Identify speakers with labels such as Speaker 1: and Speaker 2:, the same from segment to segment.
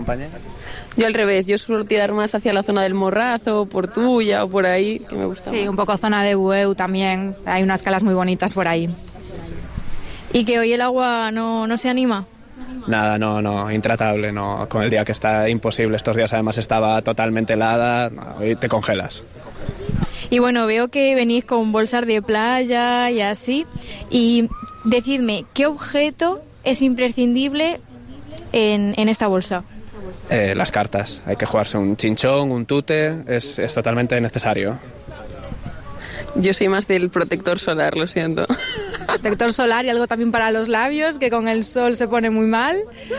Speaker 1: Yo al revés, yo suelo tirar más hacia la zona del Morrazo, por Tuya o por ahí, que me gusta.
Speaker 2: Sí, un poco zona de Bueu también, hay unas calas muy bonitas por ahí.
Speaker 3: ¿Y que hoy el agua no se anima?
Speaker 4: Nada, no, intratable, no, con el día que está imposible. Estos días además estaba totalmente helada, no, hoy te congelas.
Speaker 3: Y bueno, veo que venís con bolsas de playa y así, y decidme, ¿qué objeto es imprescindible en esta bolsa?
Speaker 4: Las cartas, hay que jugarse un chinchón, un tute, es totalmente necesario.
Speaker 1: Yo soy más del protector solar, lo siento.
Speaker 2: Protector solar y algo también para los labios, que con el sol se pone muy mal.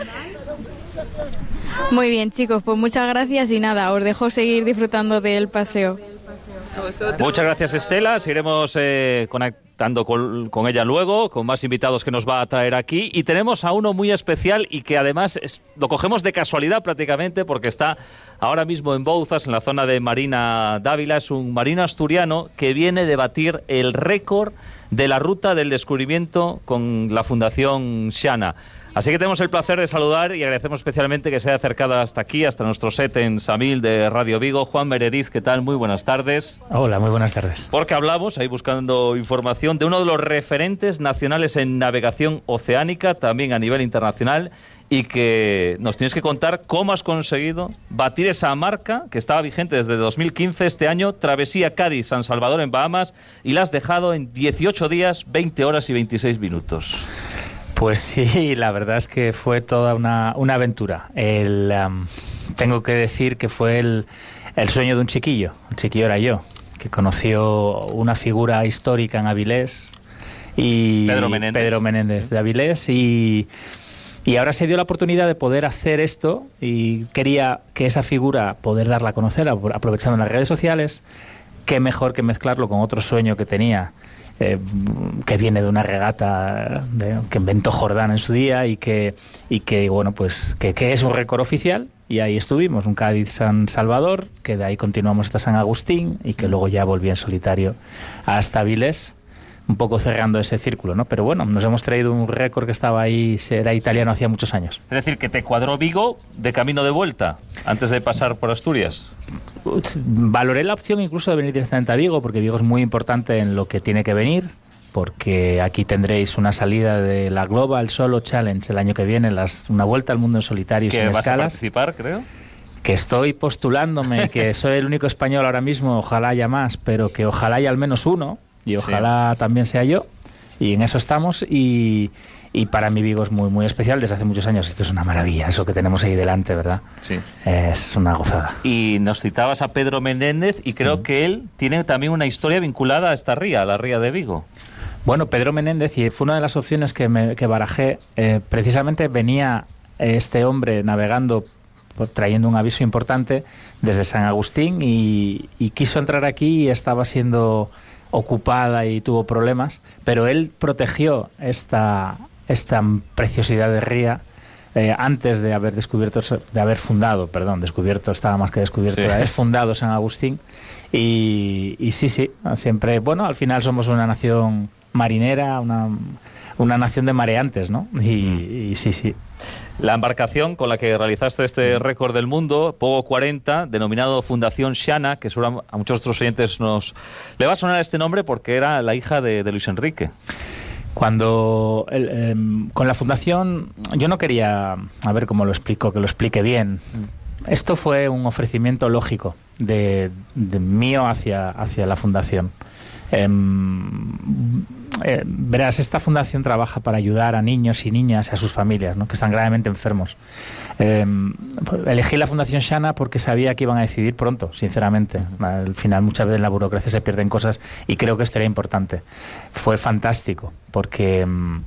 Speaker 3: Muy bien, chicos, pues muchas gracias y nada, os dejo seguir disfrutando del paseo.
Speaker 5: Muchas gracias, Estela. Seguiremos conectando con ella luego, con más invitados que nos va a traer aquí. Y tenemos a uno muy especial y que además lo cogemos de casualidad prácticamente porque está ahora mismo en Bouzas, en la zona de Marina Dávila. Es un marino asturiano que viene de batir el récord de la ruta del descubrimiento con la Fundación Xana. Así que tenemos el placer de saludar y agradecemos especialmente que se haya acercado hasta aquí, hasta nuestro set en Samil de Radio Vigo. Juan Mereriz, ¿qué tal? Muy buenas tardes.
Speaker 6: Hola, muy buenas tardes.
Speaker 5: Porque hablamos, ahí buscando información, de uno de los referentes nacionales en navegación oceánica, también a nivel internacional, y que nos tienes que contar cómo has conseguido batir esa marca que estaba vigente desde 2015, este año, travesía Cádiz-San Salvador en Bahamas, y la has dejado en 18 días, 20 horas y 26 minutos.
Speaker 6: Pues sí, la verdad es que fue toda una aventura. Tengo que decir que fue el sueño de un chiquillo. El chiquillo era yo, que conoció una figura histórica en Avilés, y Pedro Menéndez de Avilés, y ahora se dio la oportunidad de poder hacer esto, y quería que esa figura poder darla a conocer aprovechando las redes sociales. Qué mejor que mezclarlo con otro sueño que tenía, que viene de una regata que inventó Jordán en su día y que bueno, pues que es un récord oficial, y ahí estuvimos, un Cádiz-San Salvador, que de ahí continuamos hasta San Agustín y que luego ya volví en solitario hasta Avilés, un poco cerrando ese círculo, ¿no? Pero bueno, nos hemos traído un récord que estaba ahí, era italiano hacía muchos años.
Speaker 5: Es decir, que te cuadró Vigo de camino de vuelta, antes de pasar por Asturias.
Speaker 6: Valoré la opción incluso de venir directamente a Vigo, porque Vigo es muy importante en lo que tiene que venir, porque aquí tendréis una salida de la Global Solo Challenge el año que viene, una vuelta al mundo en solitario sin escalas.
Speaker 5: ¿Que vas a participar, creo?
Speaker 6: Que estoy postulándome, que soy el único español ahora mismo, ojalá haya más, pero que ojalá haya al menos uno, y ojalá también sea yo, y en eso estamos, y para mí Vigo es muy, muy especial desde hace muchos años. Esto es una maravilla, eso que tenemos ahí delante, ¿verdad?
Speaker 5: Sí.
Speaker 6: Es una gozada.
Speaker 5: Y nos citabas a Pedro Menéndez, y creo que él tiene también una historia vinculada a esta ría, a la ría de Vigo.
Speaker 6: Bueno, Pedro Menéndez, y fue una de las opciones que barajé, precisamente venía este hombre navegando, trayendo un aviso importante desde San Agustín, y quiso entrar aquí y estaba siendo ocupada y tuvo problemas, pero él protegió esta preciosidad de ría antes de haber descubierto estaba más que descubierto, de haber fundado San Agustín, y sí, siempre, bueno, al final somos una nación marinera, una nación de mareantes, ¿no? Y sí.
Speaker 5: La embarcación con la que realizaste este récord del mundo, Pogo 40, denominado Fundación Xana, que seguro a muchos otros oyentes le va a sonar este nombre porque era la hija de Luis Enrique.
Speaker 6: Cuando con la fundación, yo no quería, a ver cómo lo explico, que lo explique bien. Esto fue un ofrecimiento lógico de mío hacia la fundación. Verás, esta fundación trabaja para ayudar a niños y niñas y a sus familias, ¿no?, que están gravemente enfermos. Elegí la Fundación Xana porque sabía que iban a decidir pronto, sinceramente. Al final muchas veces en la burocracia se pierden cosas, y creo que esto era importante. Fue fantástico porque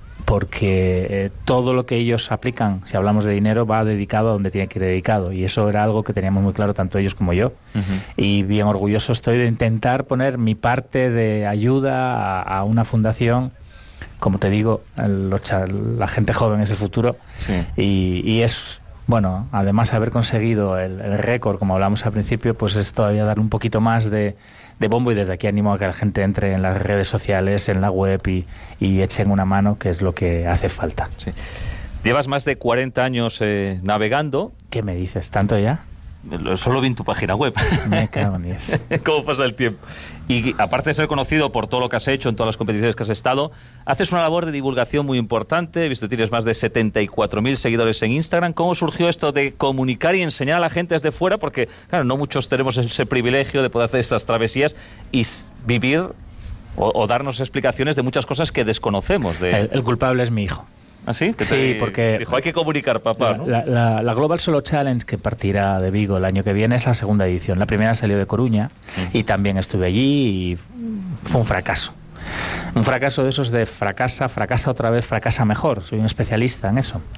Speaker 6: todo lo que ellos aplican, si hablamos de dinero, va dedicado a donde tiene que ir dedicado, y eso era algo que teníamos muy claro tanto ellos como yo. Y bien orgulloso estoy de intentar poner mi parte de ayuda a una fundación, como te digo, la gente joven es el futuro. Y es, bueno, además haber conseguido el récord, como hablamos al principio, pues es todavía darle un poquito más de bombo, y desde aquí animo a que la gente entre en las redes sociales, en la web, y echen una mano, que es lo que hace falta.
Speaker 5: Sí. Llevas más de 40 años navegando.
Speaker 6: ¿Qué me dices? ¿Tanto ya?
Speaker 5: Solo vi en tu página web.
Speaker 6: Me cago en 10.
Speaker 5: ¿Cómo pasa el tiempo? Y aparte de ser conocido por todo lo que has hecho en todas las competiciones que has estado, haces una labor de divulgación muy importante. He visto que tienes más de 74.000 seguidores en Instagram. ¿Cómo surgió esto de comunicar y enseñar a la gente desde fuera? Porque, claro, no muchos tenemos ese privilegio de poder hacer estas travesías y vivir o darnos explicaciones de muchas cosas que desconocemos.
Speaker 6: El culpable es mi hijo.
Speaker 5: ¿Ah, sí?
Speaker 6: Sí, porque
Speaker 5: dijo, hay que comunicar, papá, ¿no?
Speaker 6: La Global Solo Challenge, que partirá de Vigo el año que viene, es la segunda edición. La primera salió de Coruña y también estuve allí y fue un fracaso. Un fracaso de esos de fracasa otra vez, fracasa mejor. Soy un especialista en eso.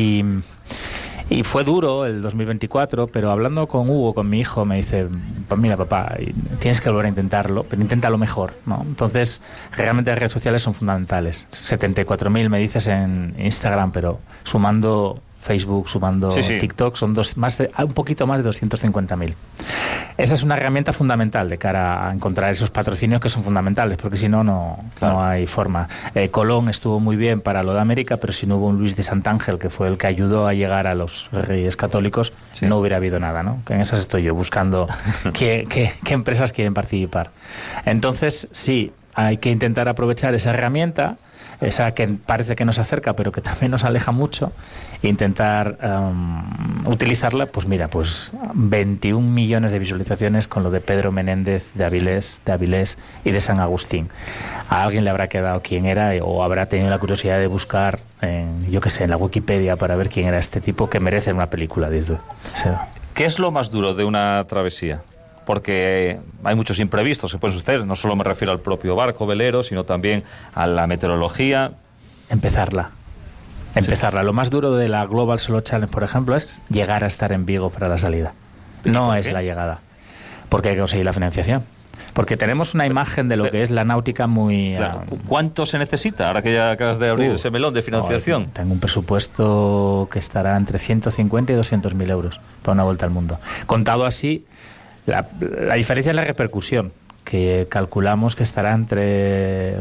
Speaker 6: Y fue duro el 2024, pero hablando con Hugo, con mi hijo, me dice, pues mira, papá, tienes que volver a intentarlo, pero inténtalo mejor, ¿no? Entonces, realmente las redes sociales son fundamentales. 74.000 me dices en Instagram, pero sumando Facebook, sumando TikTok, son un poquito más de 250.000. Esa es una herramienta fundamental de cara a encontrar esos patrocinios que son fundamentales, porque si no, no hay forma. Colón estuvo muy bien para lo de América, pero si no hubo un Luis de Santángel, que fue el que ayudó a llegar a los Reyes Católicos, no hubiera habido nada, ¿no? Que en esas estoy yo, buscando qué empresas quieren participar. Entonces, sí, hay que intentar aprovechar esa herramienta, esa que parece que nos acerca pero que también nos aleja mucho, e intentar utilizarla. Pues mira, pues 21 millones de visualizaciones con lo de Pedro Menéndez de Avilés y de San Agustín. A alguien le habrá quedado quién era o habrá tenido la curiosidad de buscar en la Wikipedia para ver quién era este tipo, que merece una película de eso.
Speaker 5: ¿Qué es lo más duro de una travesía? Porque hay muchos imprevistos que pueden suceder. No solo me refiero al propio barco velero, sino también a la meteorología.
Speaker 6: Empezarla. Lo más duro de la Global Solo Challenge, por ejemplo, es llegar a estar en Vigo para la salida. No es la llegada, porque hay que conseguir la financiación. Porque tenemos una imagen de lo que es la náutica muy...
Speaker 5: Claro. ¿Cuánto se necesita ahora que ya acabas de abrir ese melón de financiación?
Speaker 6: Tengo un presupuesto que estará entre 150 y 200.000 euros para una vuelta al mundo. Contado así... La diferencia es la repercusión, que calculamos que estará entre...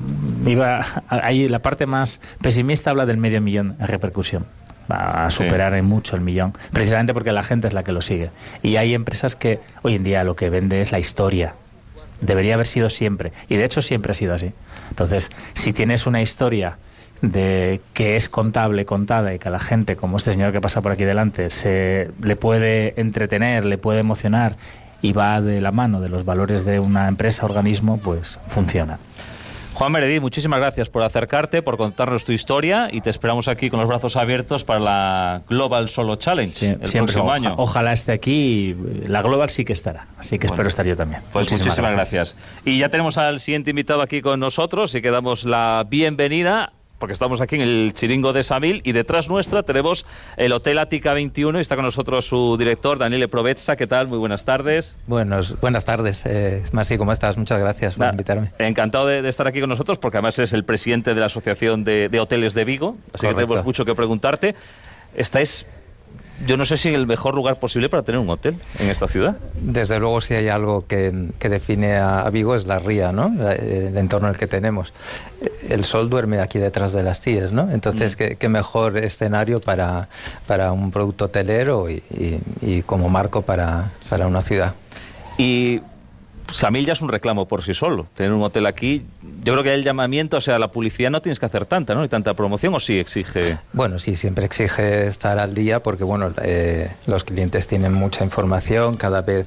Speaker 6: Ahí la parte más pesimista habla del 500.000 en repercusión. Va a superar en mucho el 1.000.000, precisamente porque la gente es la que lo sigue. Y hay empresas que hoy en día lo que vende es la historia. Debería haber sido siempre. Y de hecho siempre ha sido así. Entonces, si tienes una historia de que es contable, contada, y que a la gente, como este señor que pasa por aquí delante, se le puede entretener, le puede emocionar y va de la mano de los valores de una empresa, organismo, pues funciona.
Speaker 5: Juan Meredith, muchísimas gracias por acercarte, por contarnos tu historia, y te esperamos aquí con los brazos abiertos para la Global Solo Challenge el próximo año.
Speaker 6: Ojalá esté aquí, la Global sí que estará, así que espero estar yo también.
Speaker 5: Pues muchísimas gracias. Y ya tenemos al siguiente invitado aquí con nosotros y que damos la bienvenida, porque estamos aquí en el Chiringo de Samil y detrás nuestra tenemos el Hotel Ática 21 y está con nosotros su director, Daniele Provezza. ¿Qué tal? Muy buenas tardes.
Speaker 7: Buenas tardes, Marci, ¿cómo estás? Muchas gracias por invitarme.
Speaker 5: Encantado de estar aquí con nosotros, porque además eres el presidente de la Asociación de Hoteles de Vigo, así que tenemos mucho que preguntarte. Estáis... Yo no sé si el mejor lugar posible para tener un hotel en esta ciudad.
Speaker 7: Desde luego, si hay algo que define a Vigo es la ría, ¿no? El entorno en el que tenemos. El sol duerme aquí detrás de las tías, ¿no? Entonces, ¿qué mejor escenario para un producto hotelero y como marco para una ciudad?
Speaker 5: Y Samil ya es un reclamo por sí solo. Tener un hotel aquí, yo creo que el llamamiento, o sea, la publicidad no tienes que hacer tanta, ¿no? Y tanta promoción, ¿o sí exige?
Speaker 7: Bueno, sí, siempre exige estar al día porque, bueno, los clientes tienen mucha información, cada vez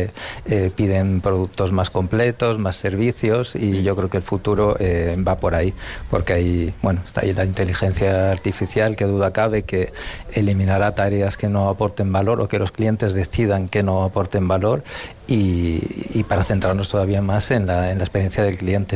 Speaker 7: piden productos más completos, más servicios, y yo creo que el futuro va por ahí, porque hay, bueno, está ahí la inteligencia artificial, que duda cabe que eliminará tareas que no aporten valor o que los clientes decidan que no aporten valor, y para centrarnos todavía más en la experiencia del cliente.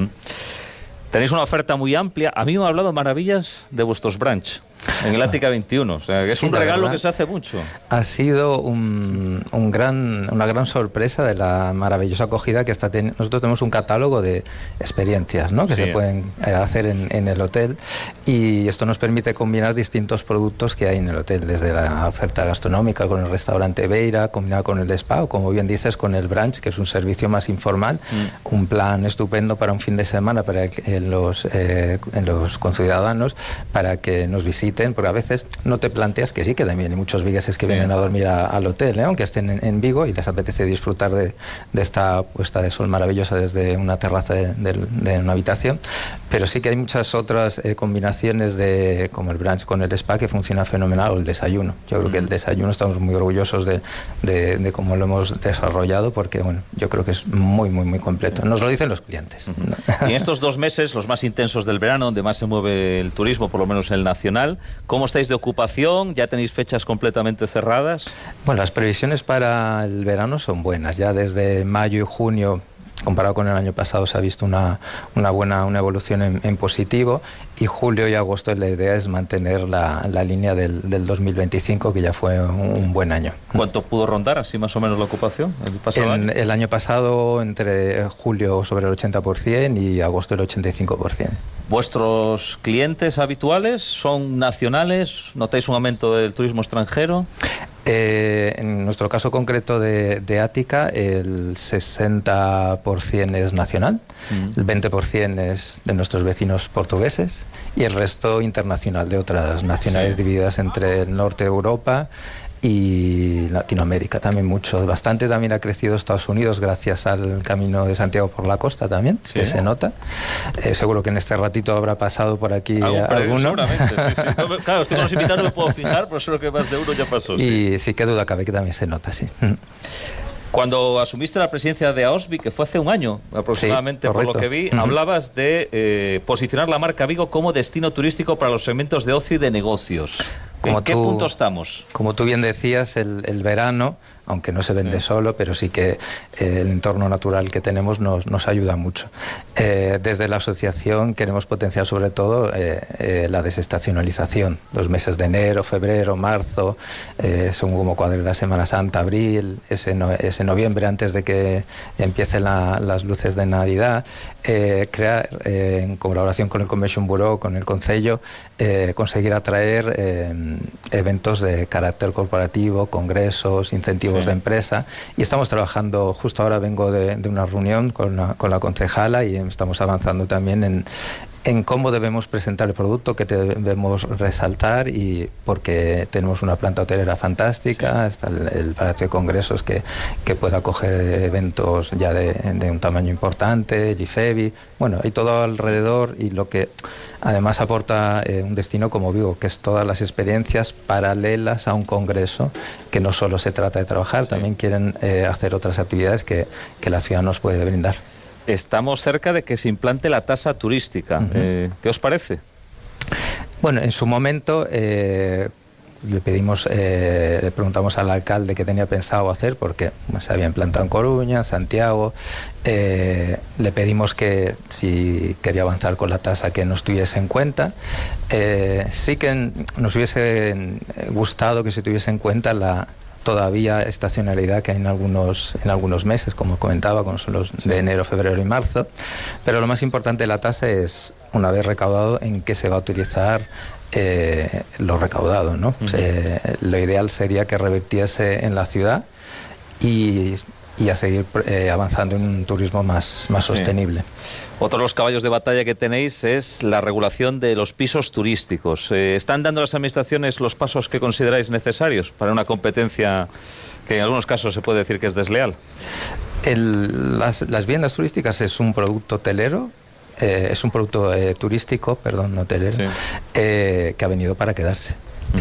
Speaker 5: Tenéis una oferta muy amplia. A mí me ha hablado maravillas de vuestros brunch en el Ática 21. O sea, que es un regalo que se hace mucho.
Speaker 7: Ha sido una gran sorpresa de la maravillosa acogida que está teniendo. Nosotros tenemos un catálogo de experiencias, ¿no?, que se pueden hacer en el hotel, y esto nos permite combinar distintos productos que hay en el hotel, desde la oferta gastronómica con el restaurante Beira, combinado con el spa, o como bien dices, con el brunch, que es un servicio más informal, un plan estupendo para un fin de semana para los conciudadanos, para que nos visiten visiten, porque a veces no te planteas que sí, que también hay muchos vigueses que vienen a dormir al hotel, aunque estén en Vigo y les apetece disfrutar de esta puesta de sol maravillosa desde una terraza de una habitación, pero sí que hay muchas otras combinaciones como el brunch con el spa que funciona fenomenal, o el desayuno. Yo creo que el desayuno estamos muy orgullosos de cómo lo hemos desarrollado, porque bueno, yo creo que es muy, muy, muy completo. Nos lo dicen los clientes.
Speaker 5: Y en estos 2 meses, los más intensos del verano, donde más se mueve el turismo, por lo menos el nacional, ¿cómo estáis de ocupación? ¿Ya tenéis fechas completamente cerradas?
Speaker 7: Bueno, las previsiones para el verano son buenas. Ya desde mayo y junio, comparado con el año pasado, se ha visto una evolución en positivo, y julio y agosto la idea es mantener la línea del 2025, que ya fue un buen año.
Speaker 5: ¿Cuánto pudo rondar así más o menos la ocupación el pasado año?
Speaker 7: El año pasado, entre julio sobre el 80% y agosto el 85%.
Speaker 5: ¿Vuestros clientes habituales son nacionales? ¿Notáis un aumento del turismo extranjero?
Speaker 7: En nuestro caso concreto de Ática, el 60% es nacional, el 20% es de nuestros vecinos portugueses y el resto internacional, de otras nacionalidades divididas entre el norte de Europa y Latinoamérica también mucho. Bastante también ha crecido Estados Unidos gracias al Camino de Santiago por la costa también, que se nota. Seguro que en este ratito habrá pasado por aquí alguno.
Speaker 5: Seguramente, sí. Claro, estoy con los invitados, no me puedo fijar, pero seguro que más de uno ya pasó.
Speaker 7: Y sí, qué duda cabe que también se nota, sí.
Speaker 5: Cuando asumiste la presidencia de AOSVI, que fue hace un año aproximadamente, por lo que vi, hablabas de posicionar la marca Vigo como destino turístico para los segmentos de ocio y de negocios. ¿En qué punto estamos?
Speaker 7: Como tú bien decías, el verano, aunque no se vende solo, pero sí que el entorno natural que tenemos nos ayuda mucho. Desde la asociación queremos potenciar sobre todo la desestacionalización. Los meses de enero, febrero, marzo, según como cuadre la Semana Santa, abril, ese noviembre antes de que empiecen las luces de Navidad, crear, en colaboración con el Convention Bureau, con el Concello, conseguir atraer eventos de carácter corporativo, congresos, incentivos de empresa, y estamos trabajando, justo ahora vengo de una reunión con la concejala, y estamos avanzando también en cómo debemos presentar el producto, que debemos resaltar, y porque tenemos una planta hotelera fantástica, está el Palacio de Congresos que puede acoger eventos ya de un tamaño importante, el IFEBI, bueno, y todo alrededor, y lo que además aporta un destino como Vigo, que es todas las experiencias paralelas a un congreso, que no solo se trata de trabajar, también quieren hacer otras actividades que la ciudad nos puede brindar.
Speaker 5: Estamos cerca de que se implante la tasa turística. ¿Qué os parece?
Speaker 7: Bueno, en su momento le preguntamos al alcalde qué tenía pensado hacer, porque se había implantado en Coruña, Santiago. Le pedimos que si quería avanzar con la tasa, que nos tuviese en cuenta. Sí que nos hubiese gustado que se tuviese en cuenta la todavía estacionalidad que hay en algunos meses, como comentaba, como son los de enero, febrero y marzo, pero lo más importante de la tasa es, una vez recaudado, en qué se va a utilizar lo recaudado, ¿no? Lo ideal sería que revirtiese en la ciudad y a seguir avanzando en un turismo más sostenible.
Speaker 5: Otro de los caballos de batalla que tenéis es la regulación de los pisos turísticos. ¿Están dando las administraciones los pasos que consideráis necesarios para una competencia que en algunos casos se puede decir que es desleal?
Speaker 7: Las viviendas turísticas es un producto hotelero, es un producto turístico, perdón, no hotelero, que ha venido para quedarse.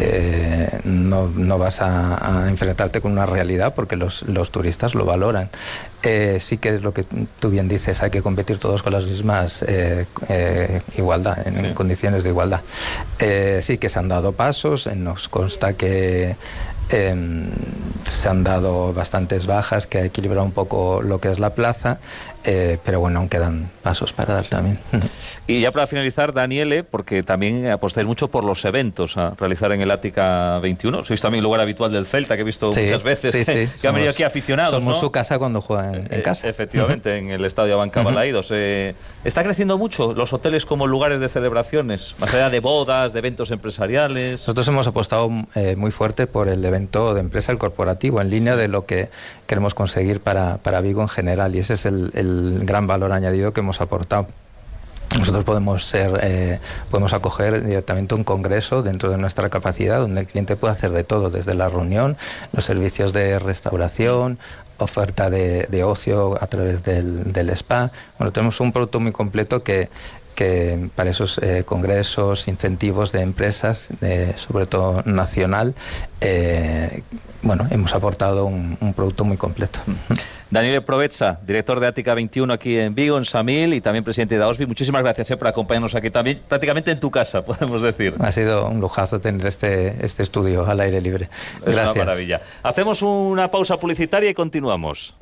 Speaker 7: No vas a enfrentarte con una realidad, porque los turistas lo valoran. Sí que es lo que tú bien dices, hay que competir todos con las mismas igualdad, en condiciones de igualdad. Sí que se han dado pasos, nos consta que se han dado bastantes bajas, que ha equilibrado un poco lo que es la plaza, pero bueno, aún quedan pasos para dar también.
Speaker 5: Y ya para finalizar, Daniele, porque también apostáis mucho por los eventos a realizar en el Ática 21. Sois también lugar habitual del Celta, que he visto muchas veces que han venido aquí aficionados.
Speaker 7: Somos, ¿no?, su casa cuando juegan en casa.
Speaker 5: Efectivamente, en el Estadio Abanca Balaídos. ¿Está creciendo mucho los hoteles como lugares de celebraciones, más allá de bodas, de eventos empresariales?
Speaker 7: Nosotros hemos apostado muy fuerte por el evento de empresa, el corporativo, en línea de lo que queremos conseguir para Vigo en general, y ese es el gran valor añadido que hemos aportado. Nosotros podemos acoger directamente un congreso dentro de nuestra capacidad, donde el cliente puede hacer de todo, desde la reunión, los servicios de restauración, oferta de ocio a través del spa. Bueno, tenemos un producto muy completo que para esos congresos, incentivos de empresas, sobre todo nacional, hemos aportado un producto muy completo.
Speaker 5: Daniel Provezza, director de Ática 21 aquí en Vigo, en Samil, y también presidente de AOSBI. Muchísimas gracias por acompañarnos aquí también, prácticamente en tu casa, podemos decir.
Speaker 7: Ha sido un lujazo tener este estudio al aire libre. Gracias.
Speaker 5: Es una maravilla. Hacemos una pausa publicitaria y continuamos.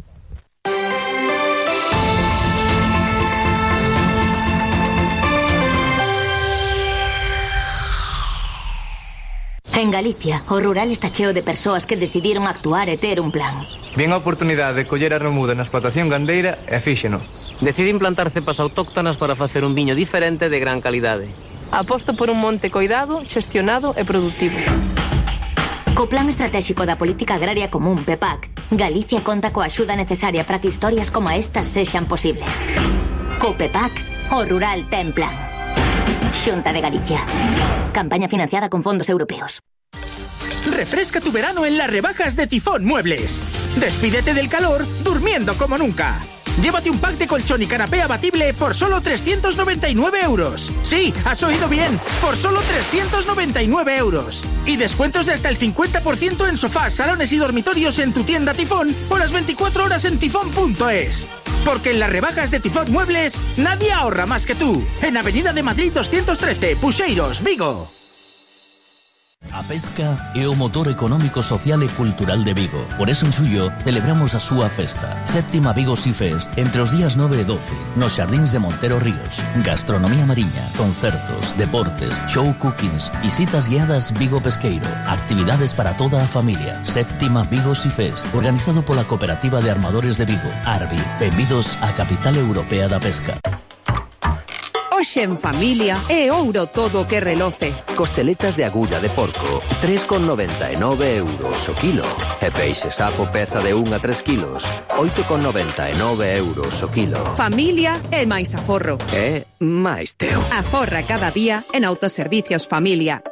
Speaker 8: En Galicia, o rural está cheo de persoas que decidiron actuar e ter un plan.
Speaker 9: Vien a oportunidade de coller a remuda na explotación gandeira e fíxeno.
Speaker 10: Decide implantar cepas autóctonas para facer un viño diferente de gran calidade.
Speaker 1: Aposto por un monte coidado, xestionado e produtivo.
Speaker 8: Co Plan Estratégico da Política Agraria Común, PEPAC, Galicia conta coa axuda necesaria para que historias como estas sexan posibles. Co PEPAC, o rural ten plan. Xunta de Galicia. Campaña financiada con fondos europeos.
Speaker 11: Refresca tu verano en las rebajas de Tifón Muebles. Despídete del calor durmiendo como nunca. Llévate un pack de colchón y canapé abatible por solo 399 euros. Sí, has oído bien, por solo 399 euros. Y descuentos de hasta el 50% en sofás, salones y dormitorios en tu tienda Tifón o las 24 horas en tifón.es. Porque en las rebajas de Tifón Muebles nadie ahorra más que tú. En Avenida de Madrid 213, Puxeiros, Vigo.
Speaker 12: A pesca é o motor económico, social e cultural de Vigo. Por eso en suyo celebramos a súa festa. Séptima Vigo Sea Fest entre os días 9 e 12 nos Xardíns de Montero Ríos. Gastronomía mariña, concertos, deportes, show cookings, visitas guiadas Vigo Pesqueiro, actividades para toda a familia. Séptima Vigo Sea Fest, organizado pola Cooperativa de Armadores de Vigo, ARBI. Benvidos á capital europea da pesca.
Speaker 13: Hoxe en familia é ouro todo o que reloce.
Speaker 14: Costeletas de agulla de porco, 3,99 euros o kilo. E peixe sapo peza de 1 a 3 kilos, 8,99 euros o kilo.
Speaker 13: Familia é máis aforro.
Speaker 14: É máis teu.
Speaker 13: Aforra cada día en Autoservicios Familia.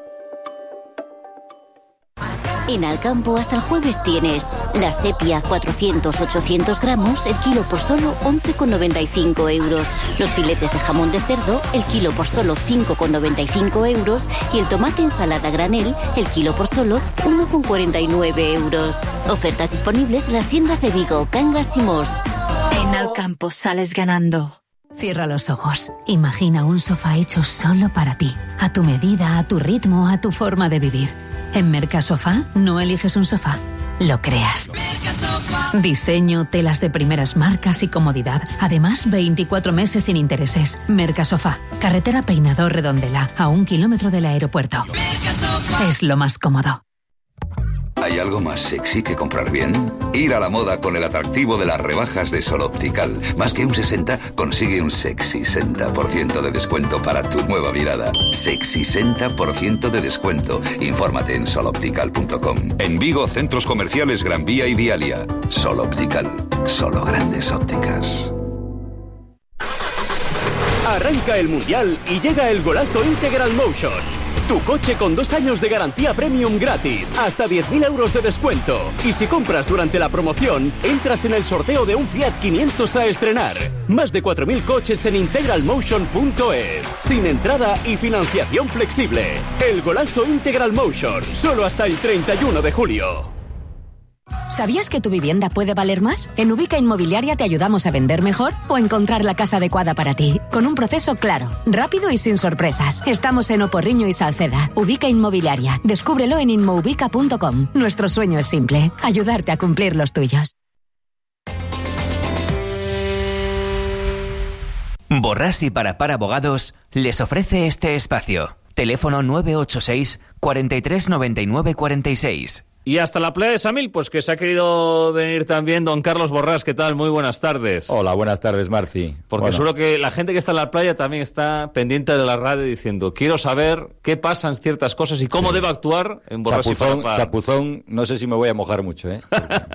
Speaker 8: En Alcampo hasta el jueves tienes la sepia 400-800 gramos, el kilo por solo 11,95 euros. Los filetes de jamón de cerdo, el kilo por solo 5,95 euros. Y el tomate ensalada granel, el kilo por solo 1,49 euros. Ofertas disponibles en las tiendas de Vigo, Cangas y Mos.
Speaker 15: En Alcampo sales ganando. Cierra los ojos. Imagina un sofá hecho solo para ti. A tu medida, a tu ritmo, a tu forma de vivir. En Mercasofá no eliges un sofá, lo creas. Diseño, telas de primeras marcas y comodidad. Además, 24 meses sin intereses. Mercasofá, carretera Peinador Redondela, a 1 kilómetro del aeropuerto. Es lo más cómodo.
Speaker 16: ¿Hay algo más sexy que comprar bien? Ir a la moda con el atractivo de las rebajas de Sol Optical. Más que un 60, consigue un sexy 60% de descuento para tu nueva mirada. Sexy 60% de descuento. Infórmate en soloptical.com. En Vigo, centros comerciales Gran Vía y Vialia. Sol Optical. Solo grandes ópticas.
Speaker 17: Arranca el Mundial y llega el golazo Integral Motion. Tu coche con 2 años de garantía premium gratis, hasta 10.000 euros de descuento. Y si compras durante la promoción, entras en el sorteo de un Fiat 500 a estrenar. Más de 4.000 coches en integralmotion.es. Sin entrada y financiación flexible. El golazo Integral Motion, solo hasta el 31 de julio.
Speaker 15: ¿Sabías que tu vivienda puede valer más? En Ubica Inmobiliaria te ayudamos a vender mejor o encontrar la casa adecuada para ti, con un proceso claro, rápido y sin sorpresas. Estamos en Oporriño y Salceda. Ubica Inmobiliaria. Descúbrelo en inmoubica.com. Nuestro sueño es simple, ayudarte a cumplir los tuyos.
Speaker 18: Borrás para Abogados les ofrece este espacio. Teléfono 986 43 99 46.
Speaker 5: Y hasta la playa de Samil, pues que se ha querido venir también don Carlos Borrás. ¿Qué tal? Muy buenas tardes.
Speaker 19: Hola, buenas tardes, Marci.
Speaker 5: Porque seguro que la gente que está en la playa también está pendiente de la radio diciendo, quiero saber qué pasan ciertas cosas y cómo debo actuar en Borrás y Parapar.
Speaker 19: Chapuzón, no sé si me voy a mojar mucho, ¿eh?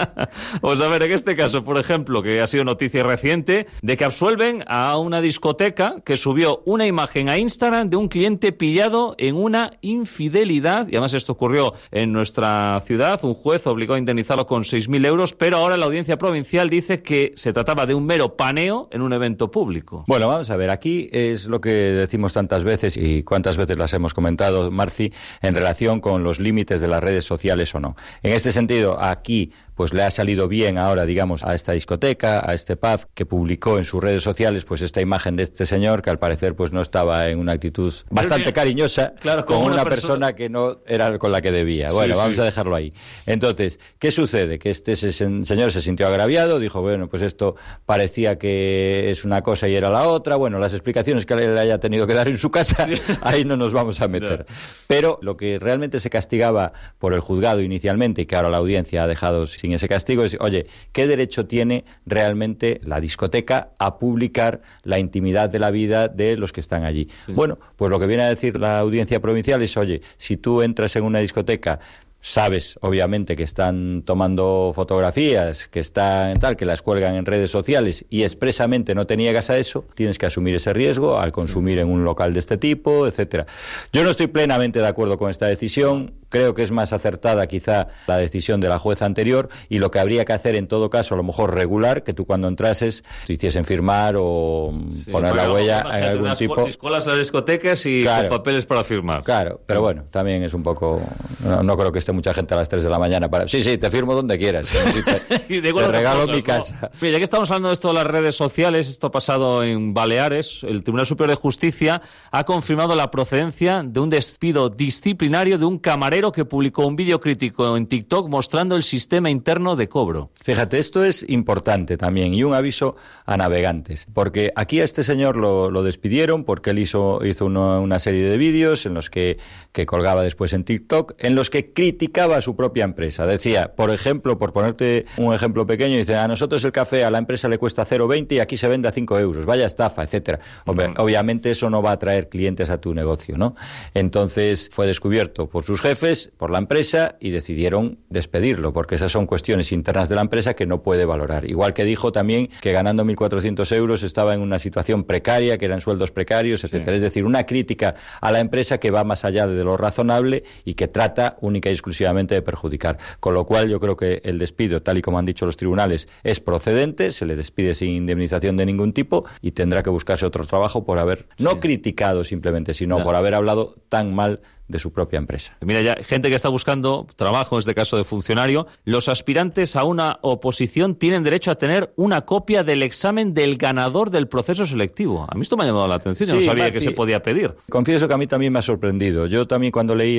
Speaker 5: Pues a ver, en este caso, por ejemplo, que ha sido noticia reciente, de que absuelven a una discoteca que subió una imagen a Instagram de un cliente pillado en una infidelidad, y además esto ocurrió en nuestra ciudad. Un juez obligó a indemnizarlo con 6.000 euros, pero ahora la audiencia provincial dice que se trataba de un mero paneo en un evento público.
Speaker 19: Bueno, vamos a ver, aquí es lo que decimos tantas veces y cuántas veces las hemos comentado, Marci, en relación con los límites de las redes sociales o no. En este sentido, aquí pues le ha salido bien ahora, digamos, a esta discoteca, a este pub, que publicó en sus redes sociales pues esta imagen de este señor que al parecer pues no estaba en una actitud bastante cariñosa, claro, con una persona que no era con la que debía. Bueno, vamos a dejarlo ahí. Entonces, ¿qué sucede? Que este señor se sintió agraviado, dijo, bueno, pues esto parecía que es una cosa y era la otra. Bueno, las explicaciones que le haya tenido que dar en su casa, ahí no nos vamos a meter. Pero lo que realmente se castigaba por el juzgado inicialmente y que ahora la audiencia ha dejado sin ese castigo es, oye, ¿qué derecho tiene realmente la discoteca a publicar la intimidad de la vida de los que están allí? Sí. Bueno, pues lo que viene a decir la audiencia provincial es, oye, si tú entras en una discoteca, sabes, obviamente, que están tomando fotografías, que están tal, que las cuelgan en redes sociales y expresamente no te niegas a eso, tienes que asumir ese riesgo al consumir en un local de este tipo, etcétera. Yo no estoy plenamente de acuerdo con esta decisión. Creo que es más acertada quizá la decisión de la jueza anterior y lo que habría que hacer en todo caso, a lo mejor regular, que tú cuando entrases te hiciesen firmar o poner la huella en algún tipo.
Speaker 5: Colas a las discotecas y con papeles para firmar.
Speaker 19: Claro, pero bueno, también es un poco... No creo que esté mucha gente a las 3 de la mañana para... Sí, te firmo donde quieras. Te regalo mi casa.
Speaker 5: Mira, ya que estamos hablando de esto de las redes sociales, esto ha pasado en Baleares, el Tribunal Superior de Justicia ha confirmado la procedencia de un despido disciplinario de un camarero que publicó un vídeo crítico en TikTok mostrando el sistema interno de cobro.
Speaker 19: Fíjate, esto es importante también y un aviso a navegantes, porque aquí a este señor lo despidieron porque él hizo una serie de vídeos en los que colgaba después en TikTok, en los que criticaba a su propia empresa. Decía, por ejemplo, por ponerte un ejemplo pequeño, dice, a nosotros el café a la empresa le cuesta 0,20 y aquí se vende a 5 euros, vaya estafa, etcétera. Hombre, obviamente eso no va a traer clientes a tu negocio, ¿no? Entonces fue descubierto por sus jefes, por la empresa, y decidieron despedirlo, porque esas son cuestiones internas de la empresa que no puede valorar. Igual que dijo también que ganando 1.400 euros estaba en una situación precaria, que eran sueldos precarios, etcétera. Sí. Es decir, una crítica a la empresa que va más allá de lo razonable y que trata única y exclusivamente de perjudicar. Con lo cual yo creo que el despido, tal y como han dicho los tribunales, es procedente, se le despide sin indemnización de ningún tipo y tendrá que buscarse otro trabajo por haber no criticado simplemente, sino por haber hablado tan mal de su propia empresa.
Speaker 5: Mira, ya gente que está buscando trabajo, en este caso de funcionario, los aspirantes a una oposición tienen derecho a tener una copia del examen del ganador del proceso selectivo. A mí esto me ha llamado la atención, yo no sabía que se podía pedir.
Speaker 19: Confieso que a mí también me ha sorprendido. Yo también cuando leí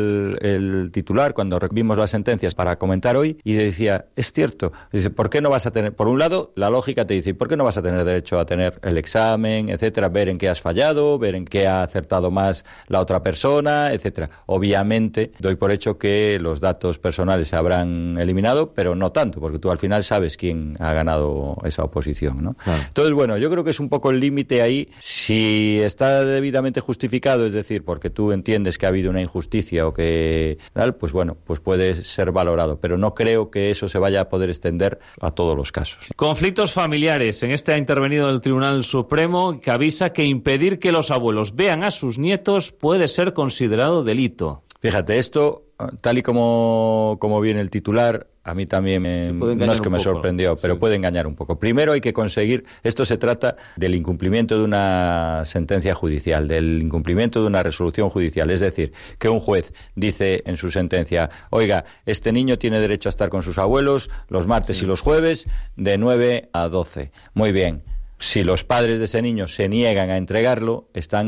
Speaker 19: el titular, cuando vimos las sentencias para comentar hoy, y decía, es cierto, dice, ¿por qué no vas a tener? Por un lado, la lógica te dice, ¿por qué no vas a tener derecho a tener el examen, etcétera, ver en qué has fallado, ver en qué ha acertado más la otra persona, etcétera? Obviamente doy por hecho que los datos personales se habrán eliminado, pero no tanto, porque tú al final sabes quién ha ganado esa oposición, ¿no? Claro. Entonces, bueno, yo creo que es un poco el límite ahí. Si está debidamente justificado, es decir, porque tú entiendes que ha habido una injusticia o que tal, pues bueno, pues puede ser valorado, pero no creo que eso se vaya a poder extender a todos los casos.
Speaker 5: Conflictos familiares. En este ha intervenido el Tribunal Supremo, que avisa que impedir que los abuelos vean a sus nietos puede ser considerado delito.
Speaker 19: Fíjate, esto, tal y como viene el titular, a mí también no es que me sorprendió, pero puede engañar un poco. Primero hay que conseguir, esto se trata del incumplimiento de una sentencia judicial, del incumplimiento de una resolución judicial. Es decir, que un juez dice en su sentencia, oiga, este niño tiene derecho a estar con sus abuelos los martes y los jueves de 9 a 12. Muy bien, si los padres de ese niño se niegan a entregarlo, están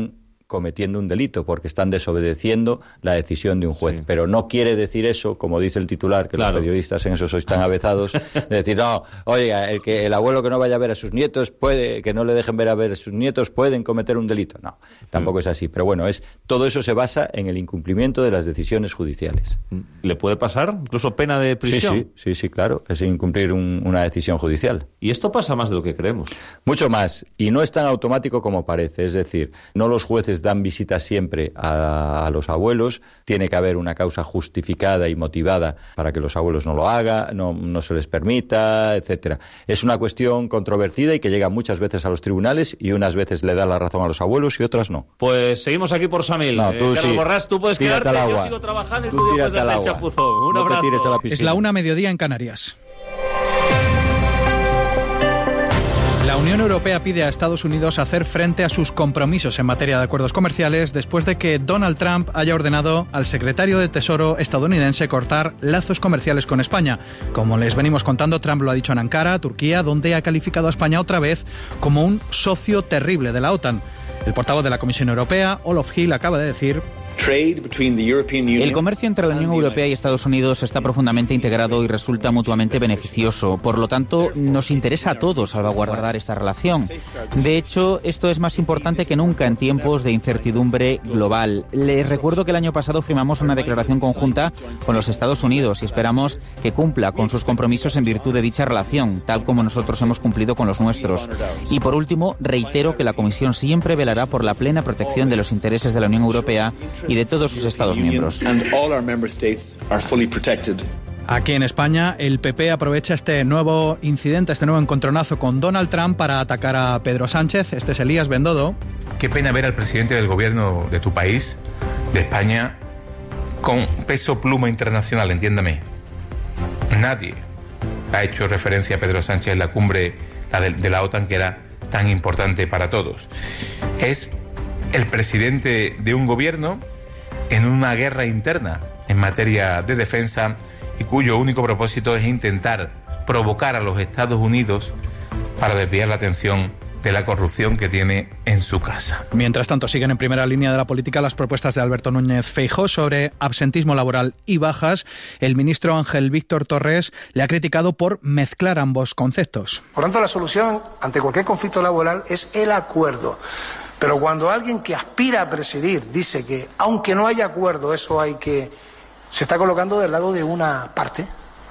Speaker 19: cometiendo un delito, porque están desobedeciendo la decisión de un juez. Sí. Pero no quiere decir eso, como dice el titular, que los periodistas en eso sois tan avezados, de decir, no, oiga, el abuelo que no vaya a ver a sus nietos que no le dejen ver a sus nietos, pueden cometer un delito. No, tampoco es así. Pero bueno, todo eso se basa en el incumplimiento de las decisiones judiciales.
Speaker 5: ¿Le puede pasar incluso pena de prisión?
Speaker 19: Sí, claro, es incumplir una decisión judicial.
Speaker 5: Y esto pasa más de lo que creemos.
Speaker 19: Mucho más, y no es tan automático como parece. Es decir, no los jueces dan visitas siempre a los abuelos, tiene que haber una causa justificada y motivada para que los abuelos no lo hagan, no se les permita, etcétera. Es una cuestión controvertida y que llega muchas veces a los tribunales, y unas veces le da la razón a los abuelos y otras no.
Speaker 5: Pues seguimos aquí por Samil.
Speaker 19: No, tú
Speaker 5: Carlos Borrás, tú puedes quedarte, yo sigo trabajando y tú puedes darle el chapuzón. Un abrazo.
Speaker 19: Te tires a la piscina.
Speaker 20: Es la 1:00 en Canarias. La Unión Europea pide a Estados Unidos hacer frente a sus compromisos en materia de acuerdos comerciales después de que Donald Trump haya ordenado al secretario de Tesoro estadounidense cortar lazos comerciales con España. Como les venimos contando, Trump lo ha dicho en Ankara, Turquía, donde ha calificado a España otra vez como un socio terrible de la OTAN. El portavoz de la Comisión Europea, Olof Hill, acaba de decir:
Speaker 21: el comercio entre la Unión Europea y Estados Unidos está profundamente integrado y resulta mutuamente beneficioso. Por lo tanto, nos interesa a todos salvaguardar esta relación. De hecho, esto es más importante que nunca en tiempos de incertidumbre global. Les recuerdo que el año pasado firmamos una declaración conjunta con los Estados Unidos y esperamos que cumpla con sus compromisos en virtud de dicha relación, tal como nosotros hemos cumplido con los nuestros. Y por último, reitero que la Comisión siempre velará por la plena protección de los intereses de la Unión Europea y de todos sus Estados miembros.
Speaker 20: Aquí en España, el PP aprovecha este nuevo incidente, este nuevo encontronazo con Donald Trump para atacar a Pedro Sánchez. Este es Elías Bendodo.
Speaker 22: Qué pena ver al presidente del gobierno de tu país, de España, con peso pluma internacional, entiéndame. Nadie ha hecho referencia a Pedro Sánchez en la cumbre de la OTAN, que era tan importante para todos. Es el presidente de un gobierno en una guerra interna en materia de defensa y cuyo único propósito es intentar provocar a los Estados Unidos para desviar la atención de la corrupción que tiene en su casa.
Speaker 20: Mientras tanto, siguen en primera línea de la política las propuestas de Alberto Núñez Feijóo sobre absentismo laboral y bajas. El ministro Ángel Víctor Torres le ha criticado por mezclar ambos conceptos.
Speaker 23: Por tanto, la solución ante cualquier conflicto laboral es el acuerdo. Pero cuando alguien que aspira a presidir dice que, aunque no haya acuerdo, eso se está colocando del lado de una parte.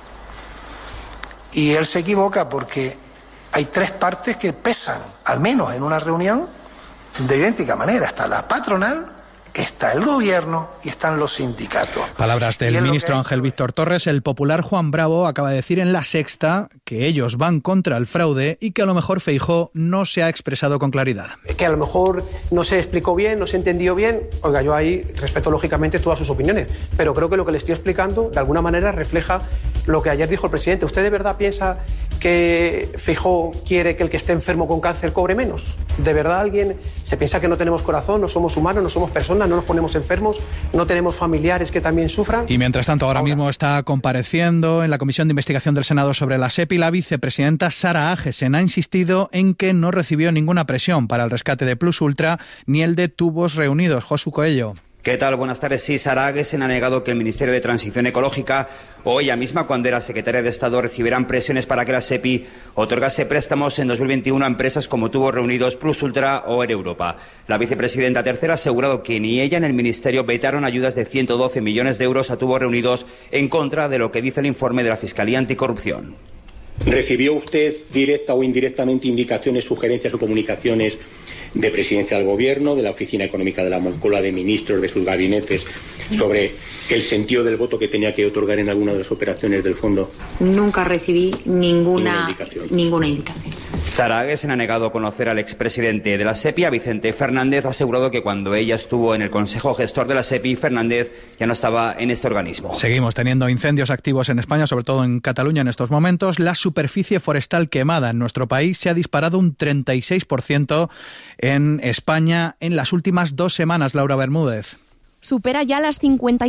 Speaker 23: Y él se equivoca porque hay tres partes que pesan, al menos en una reunión, de idéntica manera. Está la patronal, está el gobierno y están los sindicatos.
Speaker 20: Palabras del ministro Ángel Víctor Torres. El popular Juan Bravo acaba de decir en La Sexta que ellos van contra el fraude y que a lo mejor Feijóo no se ha expresado con claridad.
Speaker 24: Que a lo mejor no se explicó bien, no se entendió bien. Oiga, yo ahí respeto lógicamente todas sus opiniones, pero creo que lo que le estoy explicando de alguna manera refleja lo que ayer dijo el presidente. ¿Usted de verdad piensa que Feijóo quiere que el que esté enfermo con cáncer cobre menos? ¿De verdad alguien se piensa que no tenemos corazón, no somos humanos, no somos personas, no nos ponemos enfermos, no tenemos familiares que también sufran?
Speaker 20: Y mientras tanto, ahora mismo está compareciendo en la Comisión de Investigación del Senado sobre la SEPI la vicepresidenta Sara Agesen. Ha insistido en que no recibió ninguna presión para el rescate de Plus Ultra ni el de Tubos Reunidos. Josu Coello.
Speaker 25: ¿Qué tal? Buenas tardes. Sí, Sara Agesen ha negado que el Ministerio de Transición Ecológica o ella misma, cuando era secretaria de Estado, recibieran presiones para que la SEPI otorgase préstamos en 2021 a empresas como Tubos Reunidos, Plus Ultra o Air Europa. La vicepresidenta tercera ha asegurado que ni ella ni el Ministerio vetaron ayudas de 112 millones de euros a Tubos Reunidos, en contra de lo que dice el informe de la Fiscalía Anticorrupción.
Speaker 26: ¿Recibió usted directa o indirectamente indicaciones, sugerencias o comunicaciones de Presidencia del Gobierno, de la Oficina Económica de la Moncloa, de ministros, de sus gabinetes, sobre el sentido del voto que tenía que otorgar en alguna de las operaciones del fondo?
Speaker 27: Nunca recibí ninguna indicación.
Speaker 25: Sara Agesen ha negado conocer al expresidente de la SEPI. A Vicente Fernández ha asegurado que cuando ella estuvo en el Consejo Gestor de la SEPI, Fernández ya no estaba en este organismo.
Speaker 20: Seguimos teniendo incendios activos en España, sobre todo en Cataluña en estos momentos. La superficie forestal quemada en nuestro país se ha disparado un 36% en España en las últimas 2 semanas. Laura Bermúdez.
Speaker 2: supera ya las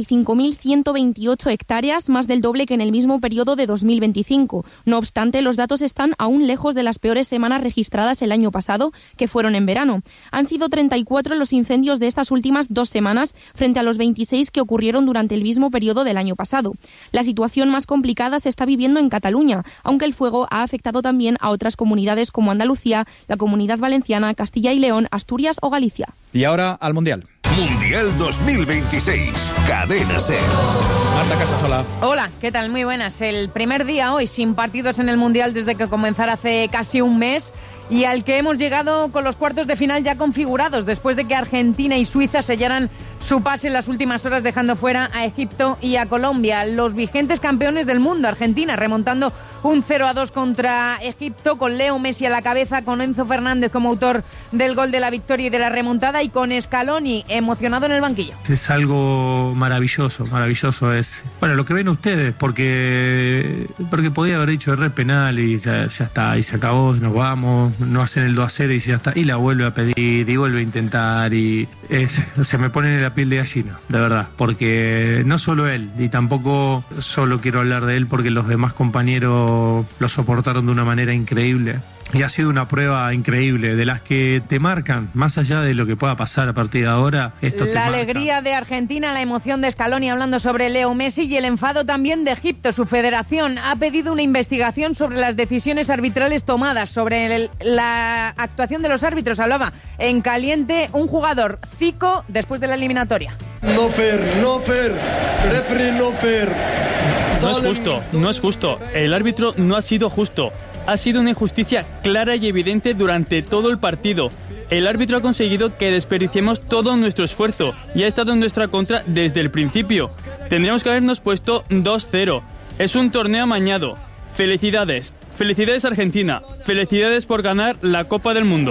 Speaker 2: 55.128 hectáreas, más del doble que en el mismo periodo de 2025. No obstante, los datos están aún lejos de las peores semanas registradas el año pasado, que fueron en verano. Han sido 34 los incendios de estas últimas 2 semanas, frente a los 26 que ocurrieron durante el mismo periodo del año pasado. La situación más complicada se está viviendo en Cataluña, aunque el fuego ha afectado también a otras comunidades como Andalucía, la Comunidad Valenciana, Castilla y León, Asturias o Galicia.
Speaker 20: Y ahora al Mundial.
Speaker 3: Mundial 2026, Cadena SER.
Speaker 20: Marta Casasola.
Speaker 4: Hola, ¿qué tal? Muy buenas. El primer día hoy sin partidos en el Mundial desde que comenzara hace casi un mes y al que hemos llegado con los cuartos de final ya configurados después de que Argentina y Suiza sellaran su pase en las últimas horas, dejando fuera a Egipto y a Colombia. Los vigentes campeones del mundo, Argentina, remontando un 0-2 contra Egipto, con Leo Messi a la cabeza, con Enzo Fernández como autor del gol de la victoria y de la remontada, y con Scaloni emocionado en el banquillo.
Speaker 6: Es algo maravilloso, maravilloso. Es, bueno, lo que ven ustedes, porque podía haber dicho error penal y ya está, y se acabó, nos vamos, no hacen el 2-0 y ya está, y la vuelve a pedir y vuelve a intentar, y se me pone en la piel de gallina, de verdad, porque no solo él, y tampoco solo quiero hablar de él porque los demás compañeros lo soportaron de una manera increíble. Y ha sido una prueba increíble, de las que te marcan, más allá de lo que pueda pasar a partir de ahora. Esto
Speaker 4: la alegría de Argentina, la emoción de Scaloni hablando sobre Leo Messi y el enfado también de Egipto. Su federación ha pedido una investigación sobre las decisiones arbitrales tomadas, sobre la actuación de los árbitros. Hablaba en caliente un jugador, Zico, después de la eliminatoria.
Speaker 7: No fair, referee no fair.
Speaker 9: No es justo. El árbitro no ha sido justo. Ha sido una injusticia clara y evidente durante todo el partido. El árbitro ha conseguido que desperdiciemos todo nuestro esfuerzo y ha estado en nuestra contra desde el principio. Tendríamos que habernos puesto 2-0. Es un torneo amañado. Felicidades. Felicidades Argentina. Felicidades por ganar la Copa del Mundo.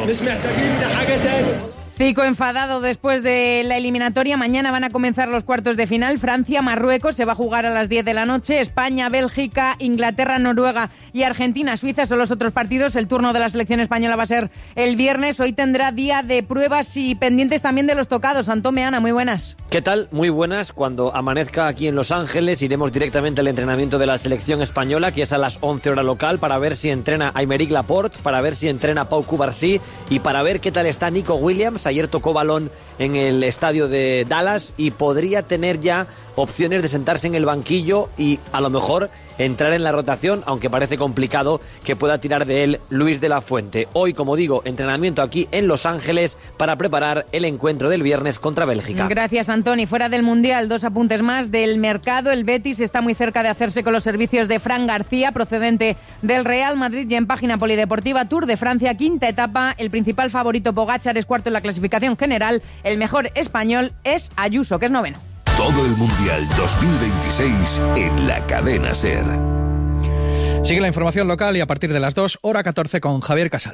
Speaker 4: Zico enfadado después de la eliminatoria. Mañana van a comenzar los cuartos de final. Francia, Marruecos, se va a jugar a las 10 de la noche. España, Bélgica, Inglaterra, Noruega y Argentina, Suiza son los otros partidos. El turno de la selección española va a ser el viernes. Hoy tendrá día de pruebas y pendientes también de los tocados. Antón Meana, muy buenas.
Speaker 10: ¿Qué tal? Muy buenas. Cuando amanezca aquí en Los Ángeles iremos directamente al entrenamiento de la selección española, que es a las 11 hora local, para ver si entrena Aymeric Laporte, para ver si entrena Pau Cubarsí y para ver qué tal está Nico Williams. Ayer tocó balón en el estadio de Dallas y podría tener ya opciones de sentarse en el banquillo y a lo mejor entrar en la rotación, aunque parece complicado que pueda tirar de él Luis de la Fuente. Hoy, como digo, entrenamiento aquí en Los Ángeles para preparar el encuentro del viernes contra Bélgica.
Speaker 4: Gracias, Antoni. Fuera del Mundial, 2 apuntes más del mercado. El Betis está muy cerca de hacerse con los servicios de Fran García, procedente del Real Madrid, y en página polideportiva Tour de Francia, quinta etapa. El principal favorito, Pogačar, es cuarto en la clasificación general. El mejor español es Ayuso, que es noveno.
Speaker 3: Todo el Mundial 2026 en la Cadena SER.
Speaker 20: Sigue la información local y a partir de las 2, hora 14 con Javier Casal.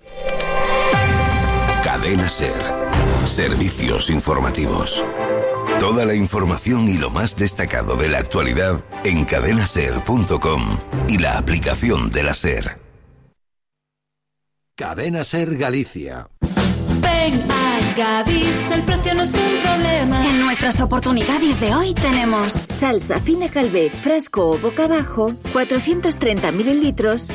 Speaker 3: Cadena SER. Servicios informativos. Toda la información y lo más destacado de la actualidad en cadenaser.com y la aplicación de la SER. Cadena SER Galicia.
Speaker 28: Ven a Gadis, el precio no es un problema.
Speaker 8: En nuestras oportunidades de hoy tenemos salsa fina Calvé, frasco o boca abajo, 430 mililitros,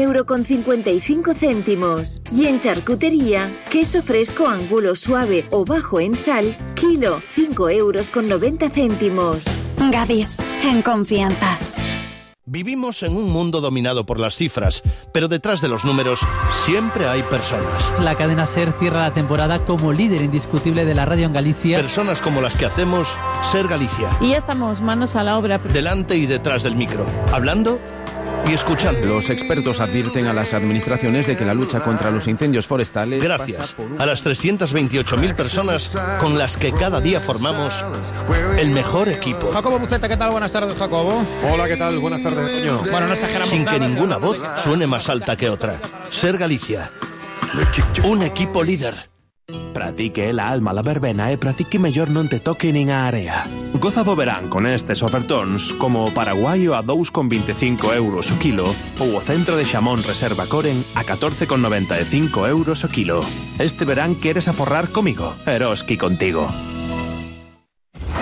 Speaker 8: 1,55 €. Y en charcutería, queso fresco angulo suave o bajo en sal, kilo, 5,90 €.
Speaker 28: Gadis, en confianza.
Speaker 29: Vivimos en un mundo dominado por las cifras, pero detrás de los números siempre hay personas.
Speaker 30: La cadena SER cierra la temporada como líder indiscutible de la radio en Galicia.
Speaker 29: Personas como las que hacemos SER Galicia.
Speaker 31: Y ya estamos manos a la obra.
Speaker 29: Delante y detrás del micro, hablando y escuchando.
Speaker 32: Los expertos advierten a las administraciones de que la lucha contra los incendios forestales...
Speaker 29: Gracias a las 328.000 personas con las que cada día formamos el mejor equipo.
Speaker 20: Jacobo Buceta, ¿qué tal? Buenas tardes, Jacobo.
Speaker 33: Hola, ¿qué tal? Buenas tardes, Toño.
Speaker 20: Bueno, no exageramos
Speaker 29: Sin
Speaker 20: nada,
Speaker 29: que ninguna voz suene más alta que otra. SER Galicia. Un equipo líder.
Speaker 34: Pratique la alma la verbena e pratique mellor non te toque nin a area. Goza do verán con estes ofertóns como o paraguaio a 2,25 € o kilo ou o centro de xamón Reserva Coren a 14,95 € o kilo. Este verán queres aforrar comigo, Eroski contigo.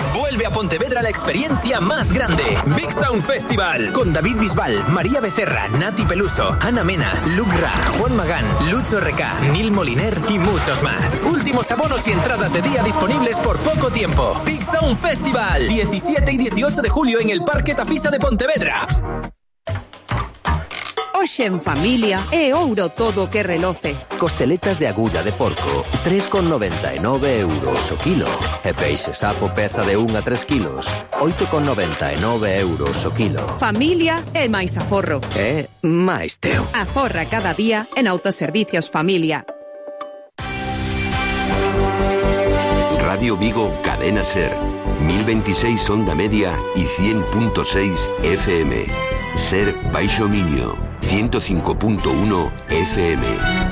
Speaker 1: experiencia más grande. Big Sound Festival. Con David Bisbal, María Becerra, Nati Peluso, Ana Mena, Luke Ra, Juan Magán, Lucho RK, Neil Moliner y muchos más. Últimos abonos y entradas de día disponibles por poco tiempo. Big Sound Festival. 17 y 18 de julio en el Parque Tafisa de Pontevedra.
Speaker 5: Hoxe en familia é ouro todo que reloce.
Speaker 11: Costeletas de agulla de porco, 3,99 euros o kilo. E peixe sapo peza de 1 a 3 kilos, 8,99 euros o kilo.
Speaker 5: Familia é máis aforro.
Speaker 11: É máis teu.
Speaker 5: Aforra cada día en Autoservicios Familia.
Speaker 3: Radio Vigo, Cadena Ser, 1026 onda media y 100.6 FM. Ser Baixo Miño, 105.1 FM.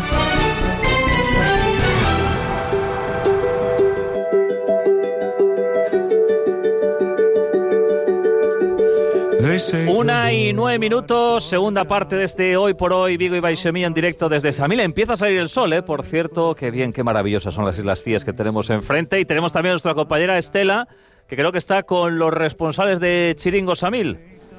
Speaker 12: Una y 9 minutos, segunda parte de este Hoy por Hoy, Vigo y Baixemí en directo desde Samil. Empieza a salir el sol, por cierto, qué bien, qué maravillosas son las Islas Cíes que tenemos enfrente. Y tenemos también a nuestra compañera Estela, que creo que está con los responsables de Chiringo Samil.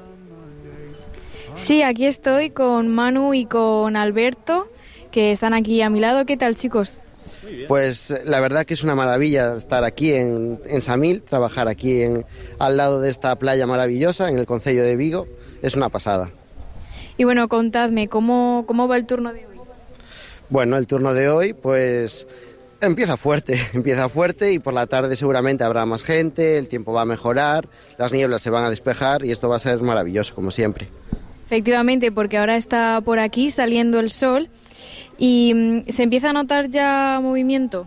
Speaker 13: Sí, aquí estoy con Manu y con Alberto, que están aquí a mi lado. ¿Qué tal, chicos?
Speaker 14: Pues la verdad que es una maravilla estar aquí en Samil, trabajar aquí al lado de esta playa maravillosa, en el concello de Vigo. Es una pasada.
Speaker 13: Y bueno, contadme, ¿cómo va el turno de hoy?
Speaker 14: Bueno, el turno de hoy, pues empieza fuerte y por la tarde seguramente habrá más gente, el tiempo va a mejorar, las nieblas se van a despejar y esto va a ser maravilloso, como siempre.
Speaker 13: Efectivamente, porque ahora está por aquí saliendo el sol y se empieza a notar ya movimiento.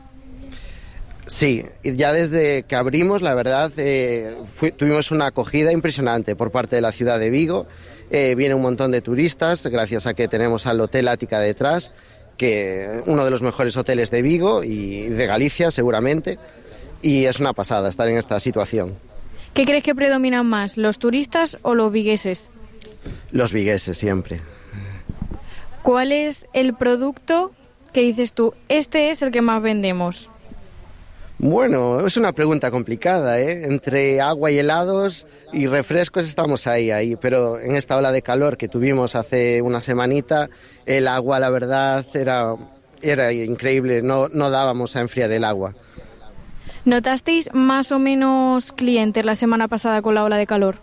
Speaker 14: Sí, ya desde que abrimos, la verdad, tuvimos una acogida impresionante por parte de la ciudad de Vigo. Viene un montón de turistas, gracias a que tenemos al Hotel Ática detrás, que uno de los mejores hoteles de Vigo y de Galicia, seguramente. Y es una pasada estar en esta situación.
Speaker 13: ¿Qué crees que predominan más, los turistas o los vigueses?
Speaker 14: Los vigueses, siempre.
Speaker 13: ¿Cuál es el producto que dices tú, este es el que más vendemos?
Speaker 14: Bueno, es una pregunta complicada, Entre agua y helados y refrescos estamos ahí, pero en esta ola de calor que tuvimos hace una semanita, el agua, la verdad, era increíble, no dábamos a enfriar el agua.
Speaker 13: ¿Notasteis más o menos clientes la semana pasada con la ola de calor?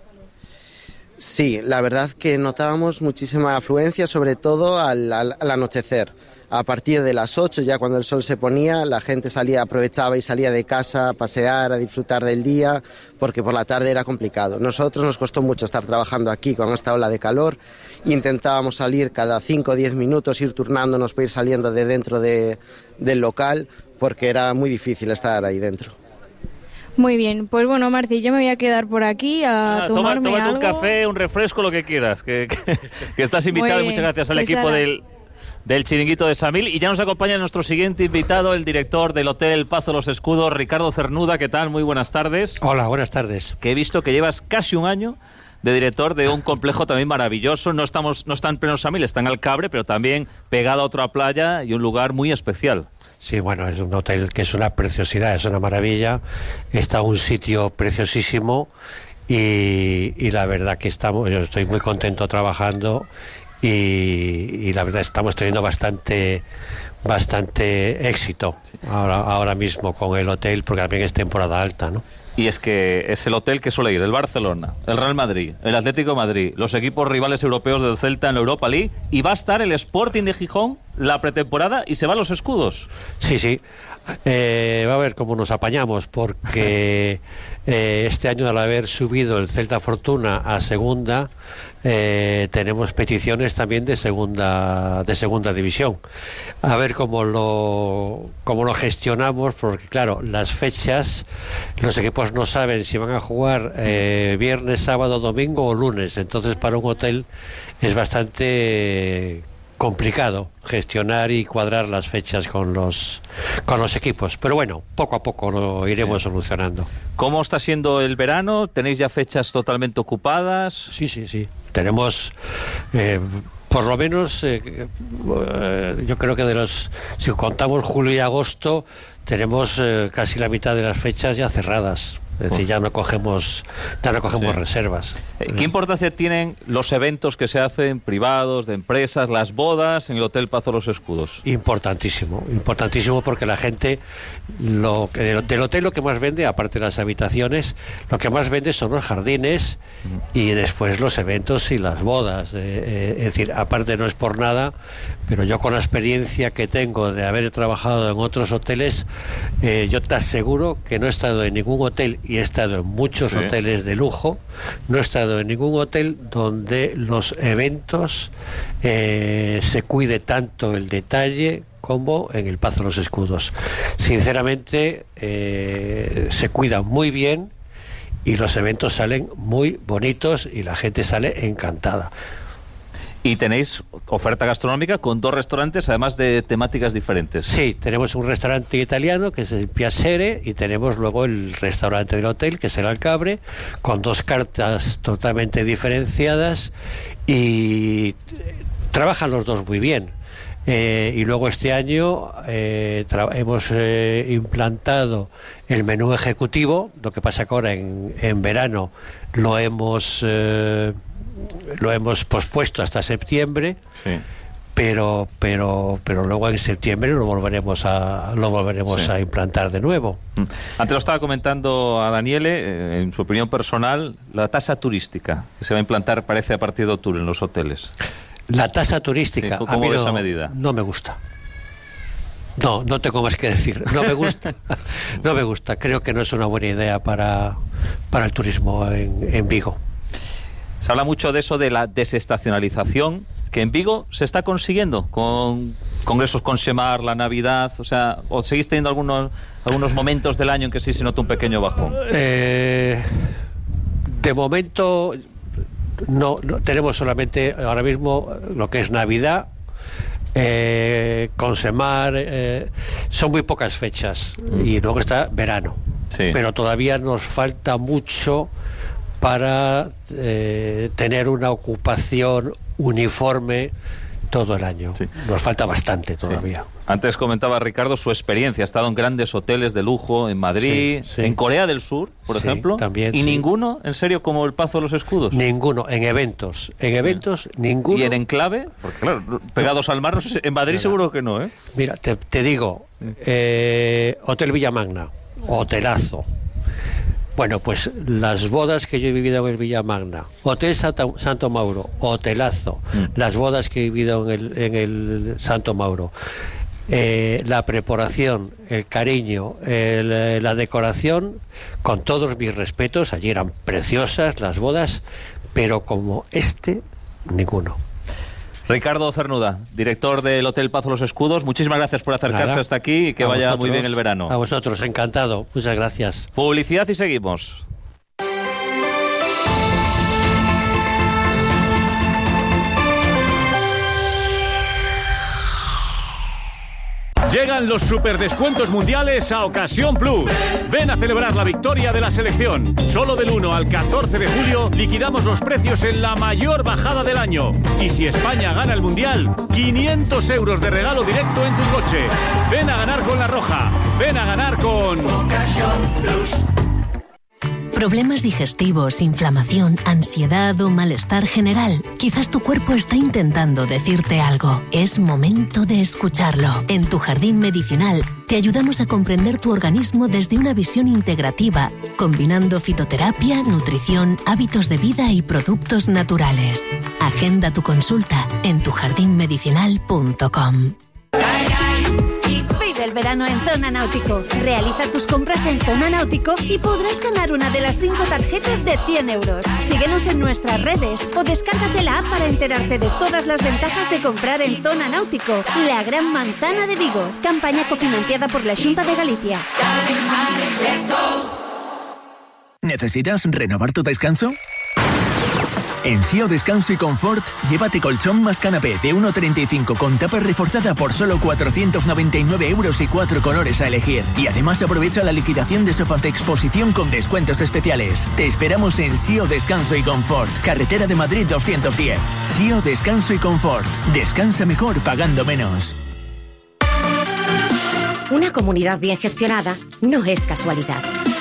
Speaker 14: Sí, la verdad que notábamos muchísima afluencia, sobre todo al anochecer. A partir de las 8, ya cuando el sol se ponía, la gente aprovechaba y salía de casa a pasear, a disfrutar del día, porque por la tarde era complicado. Nosotros nos costó mucho estar trabajando aquí con esta ola de calor. Intentábamos salir cada 5 o 10 minutos, ir turnándonos para ir saliendo de dentro del local, porque era muy difícil estar ahí dentro.
Speaker 13: Muy bien, pues bueno, Marci, yo me voy a quedar por aquí a tomarme
Speaker 12: tómate
Speaker 13: algo.
Speaker 12: Un café, un refresco, lo que quieras, que estás invitado y muchas gracias al equipo del Chiringuito de Samil. Y ya nos acompaña nuestro siguiente invitado, el director del Hotel Pazo Los Escudos, Ricardo Cernuda. ¿Qué tal? Muy buenas tardes.
Speaker 15: Hola, buenas tardes.
Speaker 12: Que he visto que llevas casi un año de director de un complejo también maravilloso. No está en pleno Samil, está en Alcabre, pero también pegado a otra playa y un lugar muy especial.
Speaker 15: Sí, bueno, es un hotel que es una preciosidad, es una maravilla. Está un sitio preciosísimo y la verdad que yo estoy muy contento trabajando y la verdad estamos teniendo bastante éxito ahora mismo con el hotel, porque también es temporada alta, ¿no?
Speaker 12: Y es que es el hotel que suele ir el Barcelona, el Real Madrid, el Atlético de Madrid, los equipos rivales europeos del Celta en la Europa League, y va a estar el Sporting de Gijón la pretemporada y se van los escudos.
Speaker 15: Sí. Va a ver cómo nos apañamos, porque este año, al haber subido el Celta Fortuna a segunda, tenemos peticiones también de segunda división. A ver cómo lo gestionamos, porque claro, las fechas, los equipos no saben si van a jugar viernes, sábado, domingo o lunes. Entonces, para un hotel es bastante complicado gestionar y cuadrar las fechas con los equipos, pero bueno, poco a poco lo iremos solucionando.
Speaker 12: ¿Cómo está siendo el verano? ¿Tenéis ya fechas totalmente ocupadas?
Speaker 15: Sí. Tenemos por lo menos yo creo que si contamos julio y agosto, tenemos casi la mitad de las fechas ya cerradas. Es decir, ya no cogemos reservas.
Speaker 12: ¿Qué importancia tienen los eventos que se hacen privados, de empresas, las bodas en el Hotel Pazo Los Escudos?
Speaker 15: Importantísimo porque la gente, del hotel lo que más vende, aparte de las habitaciones, lo que más vende son los jardines y después los eventos y las bodas. Es decir, aparte no es por nada, pero yo con la experiencia que tengo de haber trabajado en otros hoteles, yo te aseguro que no he estado en ningún hotel, y he estado en muchos hoteles de lujo, no he estado en ningún hotel donde los eventos se cuide tanto el detalle como en el Pazo Los Escudos. Sinceramente, se cuidan muy bien y los eventos salen muy bonitos y la gente sale encantada.
Speaker 12: Y tenéis oferta gastronómica con 2 restaurantes, además de temáticas diferentes.
Speaker 15: Sí, tenemos un restaurante italiano, que es el Piacere, y tenemos luego el restaurante del hotel, que es el Alcabre, con 2 cartas totalmente diferenciadas, y trabajan los dos muy bien. Y luego este año hemos implantado el menú ejecutivo. Lo que pasa que ahora en verano lo hemos pospuesto hasta septiembre, pero luego en septiembre lo volveremos a implantar de nuevo.
Speaker 12: Antes lo estaba comentando a Daniele, en su opinión personal, la tasa turística que se va a implantar parece a partir de octubre en los hoteles.
Speaker 15: La tasa turística,
Speaker 12: ¿cómo ves esa medida?
Speaker 15: No me gusta. No tengo más que decir. No me gusta. No me gusta. Creo que no es una buena idea para el turismo en Vigo.
Speaker 12: Se habla mucho de eso, de la desestacionalización, que en Vigo se está consiguiendo con congresos con Semar, la Navidad, o seguís teniendo algunos momentos del año en que sí se nota un pequeño bajón.
Speaker 15: De momento no tenemos solamente ahora mismo lo que es Navidad, con Semar, son muy pocas fechas, y luego está verano, pero todavía nos falta mucho para tener una ocupación uniforme todo el año. Nos falta bastante todavía.
Speaker 12: Antes comentaba Ricardo su experiencia, ha estado en grandes hoteles de lujo en Madrid, en Corea del Sur, por ejemplo,
Speaker 15: también,
Speaker 12: y ninguno, en serio, como el Pazo de los Escudos.
Speaker 15: Ninguno, en eventos ninguno.
Speaker 12: ¿Y en enclave? Porque claro, pegados al mar, en Madrid seguro que no, ¿eh?
Speaker 15: Mira, te digo, Hotel Villamagna, hotelazo. Bueno, pues las bodas que yo he vivido en el Villamagna, Hotel Santo Mauro, hotelazo. Las bodas que he vivido en el Santo Mauro, la preparación, el cariño, la decoración, con todos mis respetos, allí eran preciosas las bodas, pero como ninguno.
Speaker 12: Ricardo Cernuda, director del Hotel Pazo Los Escudos, muchísimas gracias por acercarse hasta aquí y que vaya muy bien el verano.
Speaker 15: A vosotros, encantado. Muchas gracias.
Speaker 12: Publicidad y seguimos.
Speaker 2: Llegan los superdescuentos mundiales a Ocasión Plus. Ven a celebrar la victoria de la selección. Solo del 1 al 14 de julio liquidamos los precios en la mayor bajada del año. Y si España gana el mundial, 500 euros de regalo directo en tu coche. Ven a ganar con La Roja. Ven a ganar con Ocasión Plus.
Speaker 6: ¿Problemas digestivos, inflamación, ansiedad o malestar general? Quizás tu cuerpo está intentando decirte algo. Es momento de escucharlo. En Tu Jardín Medicinal te ayudamos a comprender tu organismo desde una visión integrativa, combinando fitoterapia, nutrición, hábitos de vida y productos naturales. Agenda tu consulta en tujardinmedicinal.com.
Speaker 7: Vive el verano en Zona Náutico. Realiza tus compras en Zona Náutico y podrás ganar una de las 5 tarjetas de 100 euros. Síguenos en nuestras redes o descárgate la app para enterarte de todas las ventajas de comprar en Zona Náutico, la gran manzana de Vigo. Campaña cofinanciada por la Xunta de Galicia.
Speaker 1: ¿Necesitas renovar tu descanso? En SIO Descanso y Confort, llévate colchón más canapé de 1,35 con tapa reforzada por solo 499 euros y 4 colores a elegir. Y además aprovecha la liquidación de sofás de exposición con descuentos especiales. Te esperamos en SIO Descanso y Confort, carretera de Madrid 210. SIO Descanso y Confort. Descansa mejor pagando menos.
Speaker 16: Una comunidad bien gestionada no es casualidad.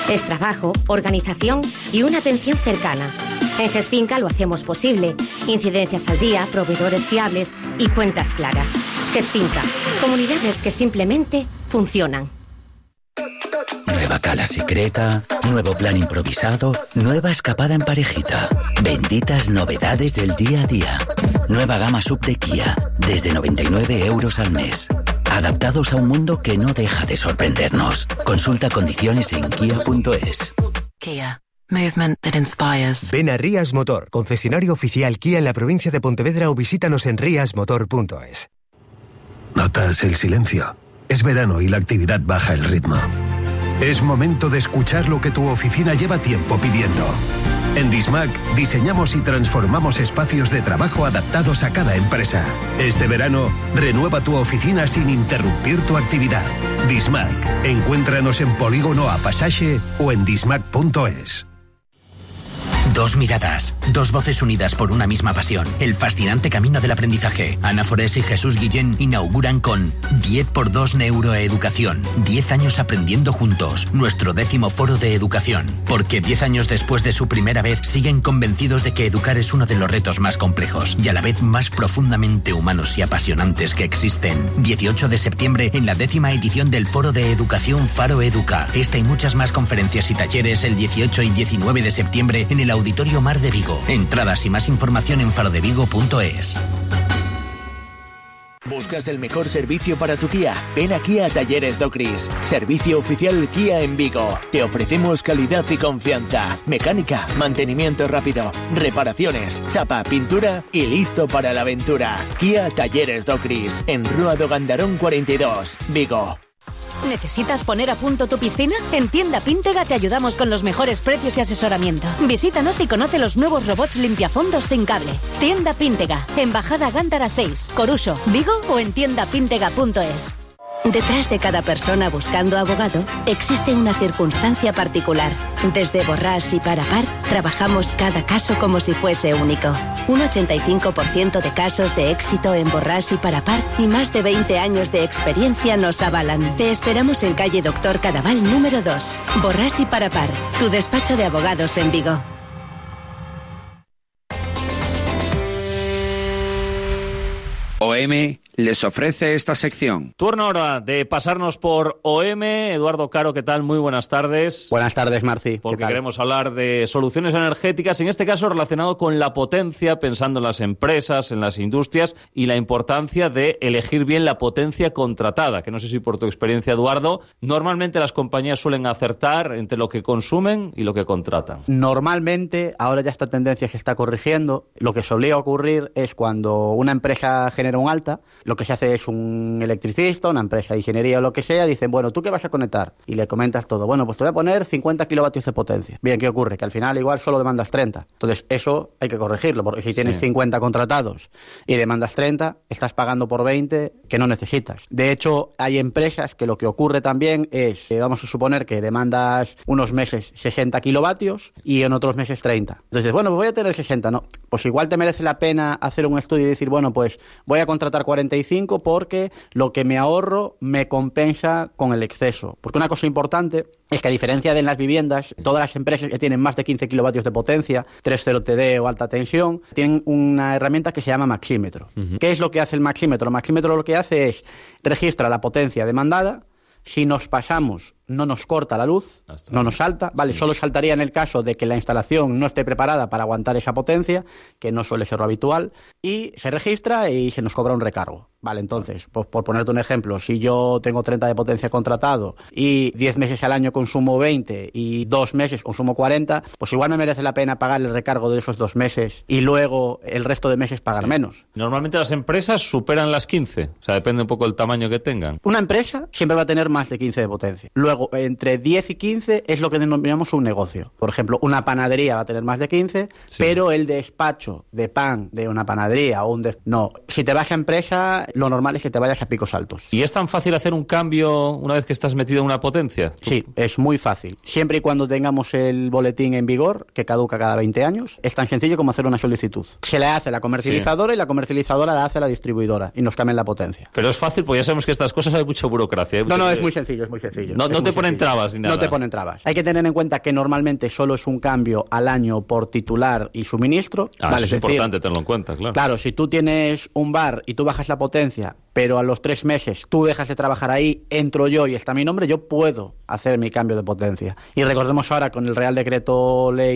Speaker 4: Es trabajo, organización y una atención cercana. En GESFinca lo hacemos posible. Incidencias al día, proveedores fiables y cuentas claras. GESFinca, comunidades que simplemente funcionan.
Speaker 9: Nueva cala secreta, nuevo plan improvisado, nueva escapada en parejita. Benditas novedades del día a día. Nueva gama sub de Kia, desde 99 euros al mes. Adaptados a un mundo que no deja de sorprendernos. Consulta condiciones en kia.es.
Speaker 10: Kia. Movement that inspires.
Speaker 16: Ven a Rías Motor, concesionario oficial Kia en la provincia de Pontevedra, o visítanos en riasmotor.es.
Speaker 17: ¿Notas el silencio? Es verano y la actividad baja el ritmo. Es momento de escuchar lo que tu oficina lleva tiempo pidiendo. En Dismac diseñamos y transformamos espacios de trabajo adaptados a cada empresa. Este verano, renueva tu oficina sin interrumpir tu actividad. Dismac. Encuéntranos en Polígono A Pasaje o en dismac.es.
Speaker 1: Dos miradas, dos voces unidas por una misma pasión. El fascinante camino del aprendizaje. Ana Forés y Jesús Guillén inauguran con 10x2 Neuroeducación. 10 años aprendiendo juntos. Nuestro 10º foro de educación. Porque 10 años después de su primera vez siguen convencidos de que educar es uno de los retos más complejos y a la vez más profundamente humanos y apasionantes que existen. 18 de septiembre en la 10ª edición del Foro de Educación Faro Educa. Esta y muchas más conferencias y talleres el 18 y 19 de septiembre en el Auditorio Mar de Vigo. Entradas y más información en farodevigo.es.
Speaker 18: ¿Buscas el mejor servicio para tu Kia? Ven aquí a Talleres Docris, servicio oficial Kia en Vigo. Te ofrecemos calidad y confianza, mecánica, mantenimiento rápido, reparaciones, chapa, pintura y listo para la aventura. Kia Talleres Docris, en Rúa do Gandarón 42, Vigo.
Speaker 4: ¿Necesitas poner a punto tu piscina? En Tienda Píntega te ayudamos con los mejores precios y asesoramiento. Visítanos y conoce los nuevos robots limpiafondos sin cable. Tienda Píntega, Embajada Gándara 6, Coruso, Vigo o en tiendapíntega.es. Detrás de cada persona buscando abogado existe una circunstancia particular. Desde Borrás y Parapar trabajamos cada caso como si fuese único. Un 85% de casos de éxito en Borrás y Parapar y más de 20 años de experiencia nos avalan. Te esperamos en calle Doctor Cadaval número 2. Borrás y Parapar, tu despacho de abogados en Vigo.
Speaker 19: OM les ofrece esta sección.
Speaker 12: Turno ahora de pasarnos por OM. Eduardo Caro, ¿qué tal? Muy buenas tardes.
Speaker 21: Buenas tardes, Marci.
Speaker 12: Porque queremos hablar de soluciones energéticas, en este caso relacionado con la potencia, pensando en las empresas, en las industrias y la importancia de elegir bien la potencia contratada, que no sé si por tu experiencia, Eduardo, normalmente las compañías suelen acertar entre lo que consumen y lo que contratan.
Speaker 21: Normalmente, ahora ya esta tendencia se está corrigiendo. Lo que solía ocurrir es cuando una empresa genera un alta, lo que se hace es un electricista, una empresa de ingeniería o lo que sea, dicen, bueno, ¿tú qué vas a conectar? Y le comentas todo. Bueno, pues te voy a poner 50 kilovatios de potencia. Bien, ¿qué ocurre? Que al final igual solo demandas 30. Entonces, eso hay que corregirlo, porque si tienes 50 contratados y demandas 30, estás pagando por 20 que no necesitas. De hecho, hay empresas que lo que ocurre también es, vamos a suponer que demandas unos meses 60 kilovatios y en otros meses 30. Entonces, bueno, pues voy a tener 60, ¿no? Pues igual te merece la pena hacer un estudio y decir, bueno, pues voy a contratar 45 porque lo que me ahorro me compensa con el exceso. Porque una cosa importante es que, a diferencia de en las viviendas, todas las empresas que tienen más de 15 kilovatios de potencia, 3.0 TD o alta tensión, tienen una herramienta que se llama maxímetro. ¿Qué es lo que hace el maxímetro? El maxímetro lo que hace es registra la potencia demandada. Si nos pasamos, no nos corta la luz, no nos salta, ¿vale? Solo saltaría en el caso de que la instalación no esté preparada para aguantar esa potencia, que no suele ser lo habitual, y se registra y se nos cobra un recargo, ¿vale? Entonces, pues, por ponerte un ejemplo, si yo tengo 30 de potencia contratado y 10 meses al año consumo 20 y 2 meses consumo 40, pues igual me merece la pena pagar el recargo de esos 2 meses y luego el resto de meses pagar menos.
Speaker 12: Normalmente las empresas superan las 15, o sea, depende un poco del tamaño que tengan.
Speaker 21: Una empresa siempre va a tener más de 15 de potencia. Luego, entre 10 y 15 es lo que denominamos un negocio. Por ejemplo, una panadería va a tener más de 15, pero el despacho de pan de una panadería o no. Si te vas a empresa, lo normal es que te vayas a picos altos.
Speaker 12: ¿Y es tan fácil hacer un cambio una vez que estás metido en una potencia?
Speaker 21: Sí, es muy fácil. Siempre y cuando tengamos el boletín en vigor, que caduca cada 20 años, es tan sencillo como hacer una solicitud. Se le hace a la comercializadora y la comercializadora la hace a la distribuidora y nos cambian la potencia.
Speaker 12: Pero es fácil, porque ya sabemos que estas cosas hay mucha burocracia.
Speaker 21: No, es muy sencillo, es muy sencillo.
Speaker 12: No no te ponen trabas ni nada.
Speaker 21: No te ponen trabas. Hay que tener en cuenta que normalmente solo es un cambio al año por titular y suministro.
Speaker 12: Eso es importante tenerlo en cuenta, claro.
Speaker 21: Claro, si tú tienes un bar y tú bajas la potencia, pero a los 3 meses tú dejas de trabajar ahí, entro yo y está mi nombre, yo puedo hacer mi cambio de potencia. Y recordemos ahora con el Real Decreto Ley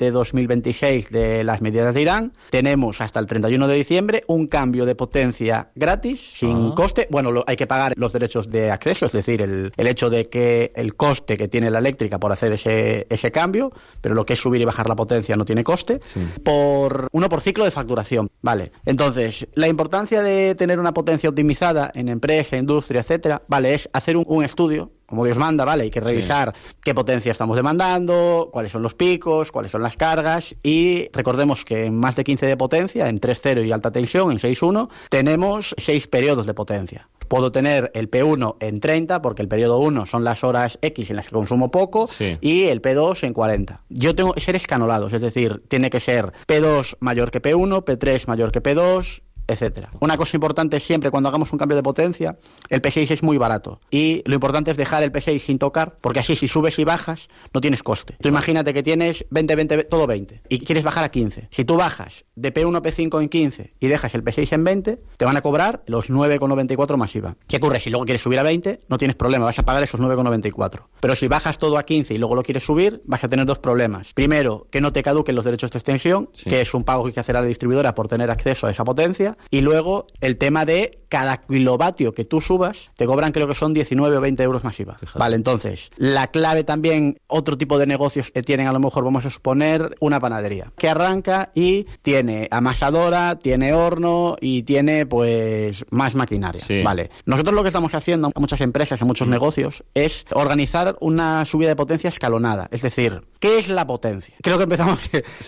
Speaker 21: 7/2026 de las medidas de Irán, tenemos hasta el 31 de diciembre un cambio de potencia gratis, sin coste. Bueno, hay que pagar los derechos de acceso, es decir, el hecho de que el coste que tiene la eléctrica por hacer ese cambio, pero lo que es subir y bajar la potencia no tiene coste, por ciclo de facturación, ¿vale? Entonces, la importancia de tener una potencia optimizada en empresa, industria, etcétera, ¿vale? Es hacer un estudio, como Dios manda, ¿vale? Hay que revisar qué potencia estamos demandando, cuáles son los picos, cuáles son las cargas, y recordemos que en más de 15 de potencia, en 3.0 y alta tensión, en 6.1, tenemos 6 periodos de potencia. Puedo tener el P1 en 30, porque el periodo 1 son las horas X en las que consumo poco, y el P2 en 40. Yo tengo que ser escanolados, es decir, tiene que ser P2 mayor que P1, P3 mayor que P2, etcétera. Una cosa importante es siempre cuando hagamos un cambio de potencia, el P6 es muy barato y lo importante es dejar el P6 sin tocar, porque así si subes y bajas no tienes coste. Tú imagínate que tienes 20, todo 20 y quieres bajar a 15. Si tú bajas de P1 a P5 en 15 y dejas el P6 en 20, te van a cobrar los 9,94 más IVA. ¿Qué ocurre? Si luego quieres subir a 20, no tienes problema, vas a pagar esos 9,94. Pero si bajas todo a 15 y luego lo quieres subir, vas a tener 2 problemas. Primero, que no te caduquen los derechos de extensión, que es un pago que hay que hacer a la distribuidora por tener acceso a esa potencia. Y luego el tema de cada kilovatio que tú subas, te cobran, creo que son 19 o 20 euros más IVA. Fíjate. Vale, entonces, la clave también, otro tipo de negocios que tienen, a lo mejor vamos a suponer, una panadería, que arranca y tiene amasadora, tiene horno y tiene, pues, más maquinaria. Vale. Nosotros lo que estamos haciendo a muchas empresas, a muchos negocios, es organizar una subida de potencia escalonada. Es decir, ¿qué es la potencia? Creo que empezado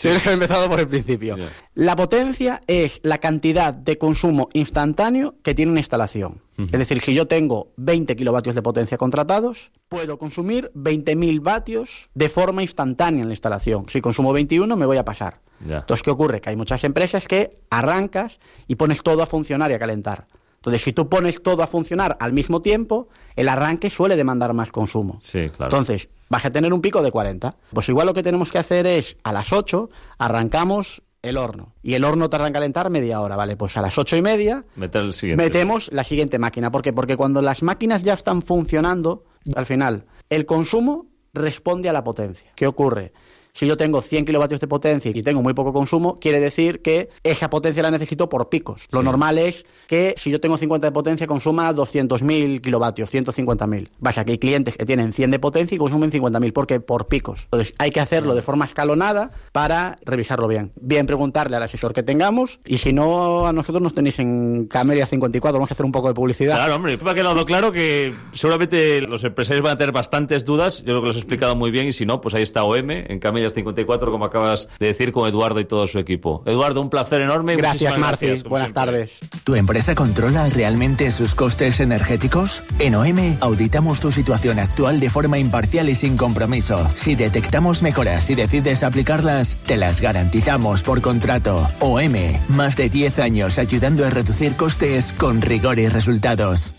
Speaker 21: por el principio. La potencia es la cantidad de consumo instantáneo que tiene una instalación. Es decir, si yo tengo 20 kilovatios de potencia contratados, puedo consumir 20.000 vatios de forma instantánea en la instalación. Si consumo 21, me voy a pasar. Entonces, ¿qué ocurre? Que hay muchas empresas que arrancas y pones todo a funcionar y a calentar. Entonces, si tú pones todo a funcionar al mismo tiempo, el arranque suele demandar más consumo. Entonces, vas a tener un pico de 40. Pues igual lo que tenemos que hacer es, a las 8, arrancamos el horno. Y el horno tarda en calentar media hora, ¿vale? Pues a las 8:30 metemos la siguiente máquina. ¿Por qué? Porque cuando las máquinas ya están funcionando, al final, el consumo responde a la potencia. ¿Qué ocurre? Si yo tengo 100 kilovatios de potencia y tengo muy poco consumo, quiere decir que esa potencia la necesito por picos. Lo normal es que si yo tengo 50 de potencia consuma 200.000 kilovatios, 150.000. Vaya, que hay clientes que tienen 100 de potencia y consumen 50.000, porque por picos. Entonces hay que hacerlo de forma escalonada para revisarlo bien. Bien preguntarle al asesor que tengamos, y si no, a nosotros nos tenéis en Camelia 54, vamos a hacer un poco de publicidad.
Speaker 12: Claro, hombre, me ha quedado claro que seguramente los empresarios van a tener bastantes dudas. Yo creo que los he explicado muy bien, y si no, pues ahí está OM, en Camelia 54, como acabas de decir, con Eduardo y todo su equipo. Eduardo, un placer enorme.
Speaker 21: Gracias, Marci. Buenas tardes.
Speaker 18: ¿Tu empresa controla realmente sus costes energéticos? En OM auditamos tu situación actual de forma imparcial y sin compromiso. Si detectamos mejoras y decides aplicarlas, te las garantizamos por contrato. OM, más de 10 años ayudando a reducir costes con rigor y resultados.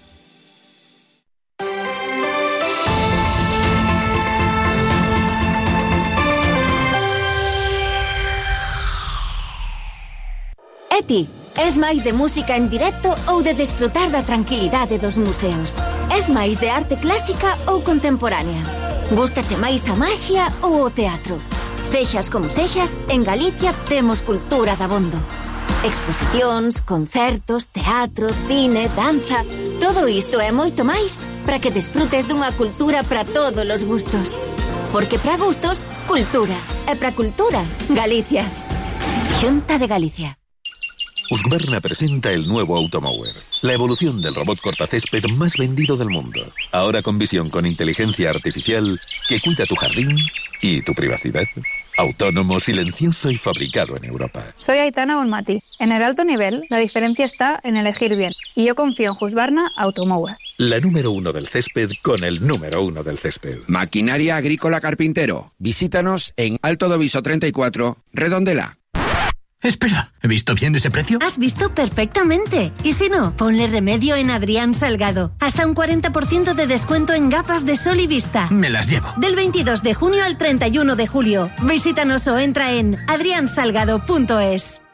Speaker 8: Eti, es máis de música en directo ou de desfrutar da tranquilidade dos museos? Es máis de arte clásica ou contemporánea? Gústache máis a maxia ou o teatro? Sexas como sexas, en Galicia temos cultura dabondo. Exposicións, concertos, teatro, cine, danza... Todo isto e moito máis para que desfrutes dunha cultura para todos os gustos. Porque para gustos, cultura. E para cultura, Galicia. Xunta de Galicia.
Speaker 20: Husqvarna presenta el nuevo Automower, la evolución del robot cortacésped más vendido del mundo. Ahora con visión con inteligencia artificial que cuida tu jardín y tu privacidad. Autónomo, silencioso y fabricado en Europa.
Speaker 22: Soy Aitana Bonmati. En el alto nivel, la diferencia está en elegir bien. Y yo confío en Husqvarna Automower.
Speaker 20: La número 1 del césped con el número 1 del césped.
Speaker 19: Maquinaria Agrícola Carpintero. Visítanos en Alto do Viso 34, Redondela.
Speaker 5: Espera, ¿he visto bien ese precio?
Speaker 7: Has visto perfectamente. Y si no, ponle remedio en Adrián Salgado. Hasta un 40% de descuento en gafas de sol y vista.
Speaker 5: Me las llevo.
Speaker 7: Del 22 de junio al 31 de julio. Visítanos o entra en adriansalgado.es.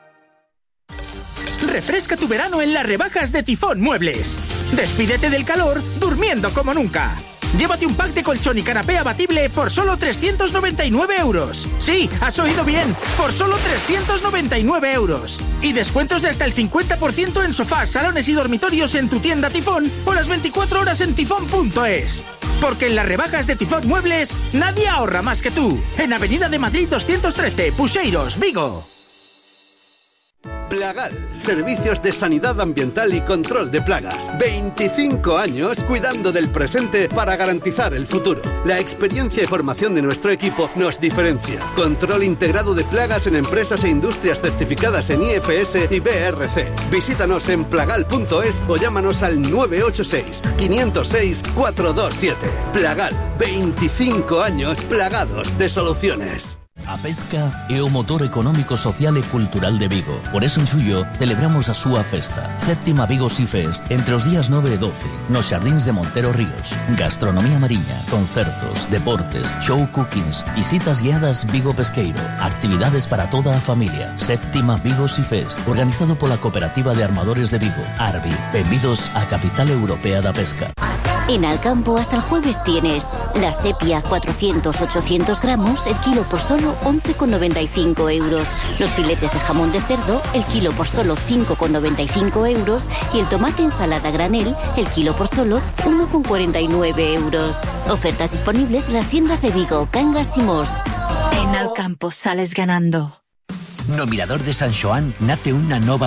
Speaker 11: Refresca tu verano en las rebajas de Tifón Muebles. Despídete del calor durmiendo como nunca. Llévate un pack de colchón y canapé abatible por solo 399 euros. Sí, has oído bien, por solo 399 euros. Y descuentos de hasta el 50% en sofás, salones y dormitorios en tu tienda Tifón o las 24 horas en tifón.es. Porque en las rebajas de Tifón Muebles, nadie ahorra más que tú. En Avenida de Madrid 213, Puxeiros, Vigo.
Speaker 23: Plagal, servicios de sanidad ambiental y control de plagas. 25 años cuidando del presente para garantizar el futuro. La experiencia y formación de nuestro equipo nos diferencia. Control integrado de plagas en empresas e industrias certificadas en IFS y BRC. Visítanos en plagal.es o llámanos al 986 506 427. Plagal, 25 años plagados de soluciones.
Speaker 24: A pesca é o motor económico, social e cultural de Vigo. Por eso en suyo celebramos a súa festa. Séptima Vigo Sea Fest entre os días 9 e 12 nos Xardíns de Montero Ríos. Gastronomía mariña, concertos, deportes, show cookings, visitas guiadas Vigo Pesqueiro, actividades para toda a familia. Séptima Vigo Sea Fest, organizado pola Cooperativa de Armadores de Vigo, Arbi. Benvidos á capital europea da pesca.
Speaker 25: En Alcampo hasta el jueves tienes la sepia 400-800 gramos, el kilo por solo 11,95 euros. Los filetes de jamón de cerdo, el kilo por solo 5,95 euros. Y el tomate ensalada granel, el kilo por solo 1,49 euros. Ofertas disponibles en las tiendas de Vigo, Cangas y Mos.
Speaker 26: En Alcampo sales ganando.
Speaker 9: No Mirador de San Xoán nace unha nova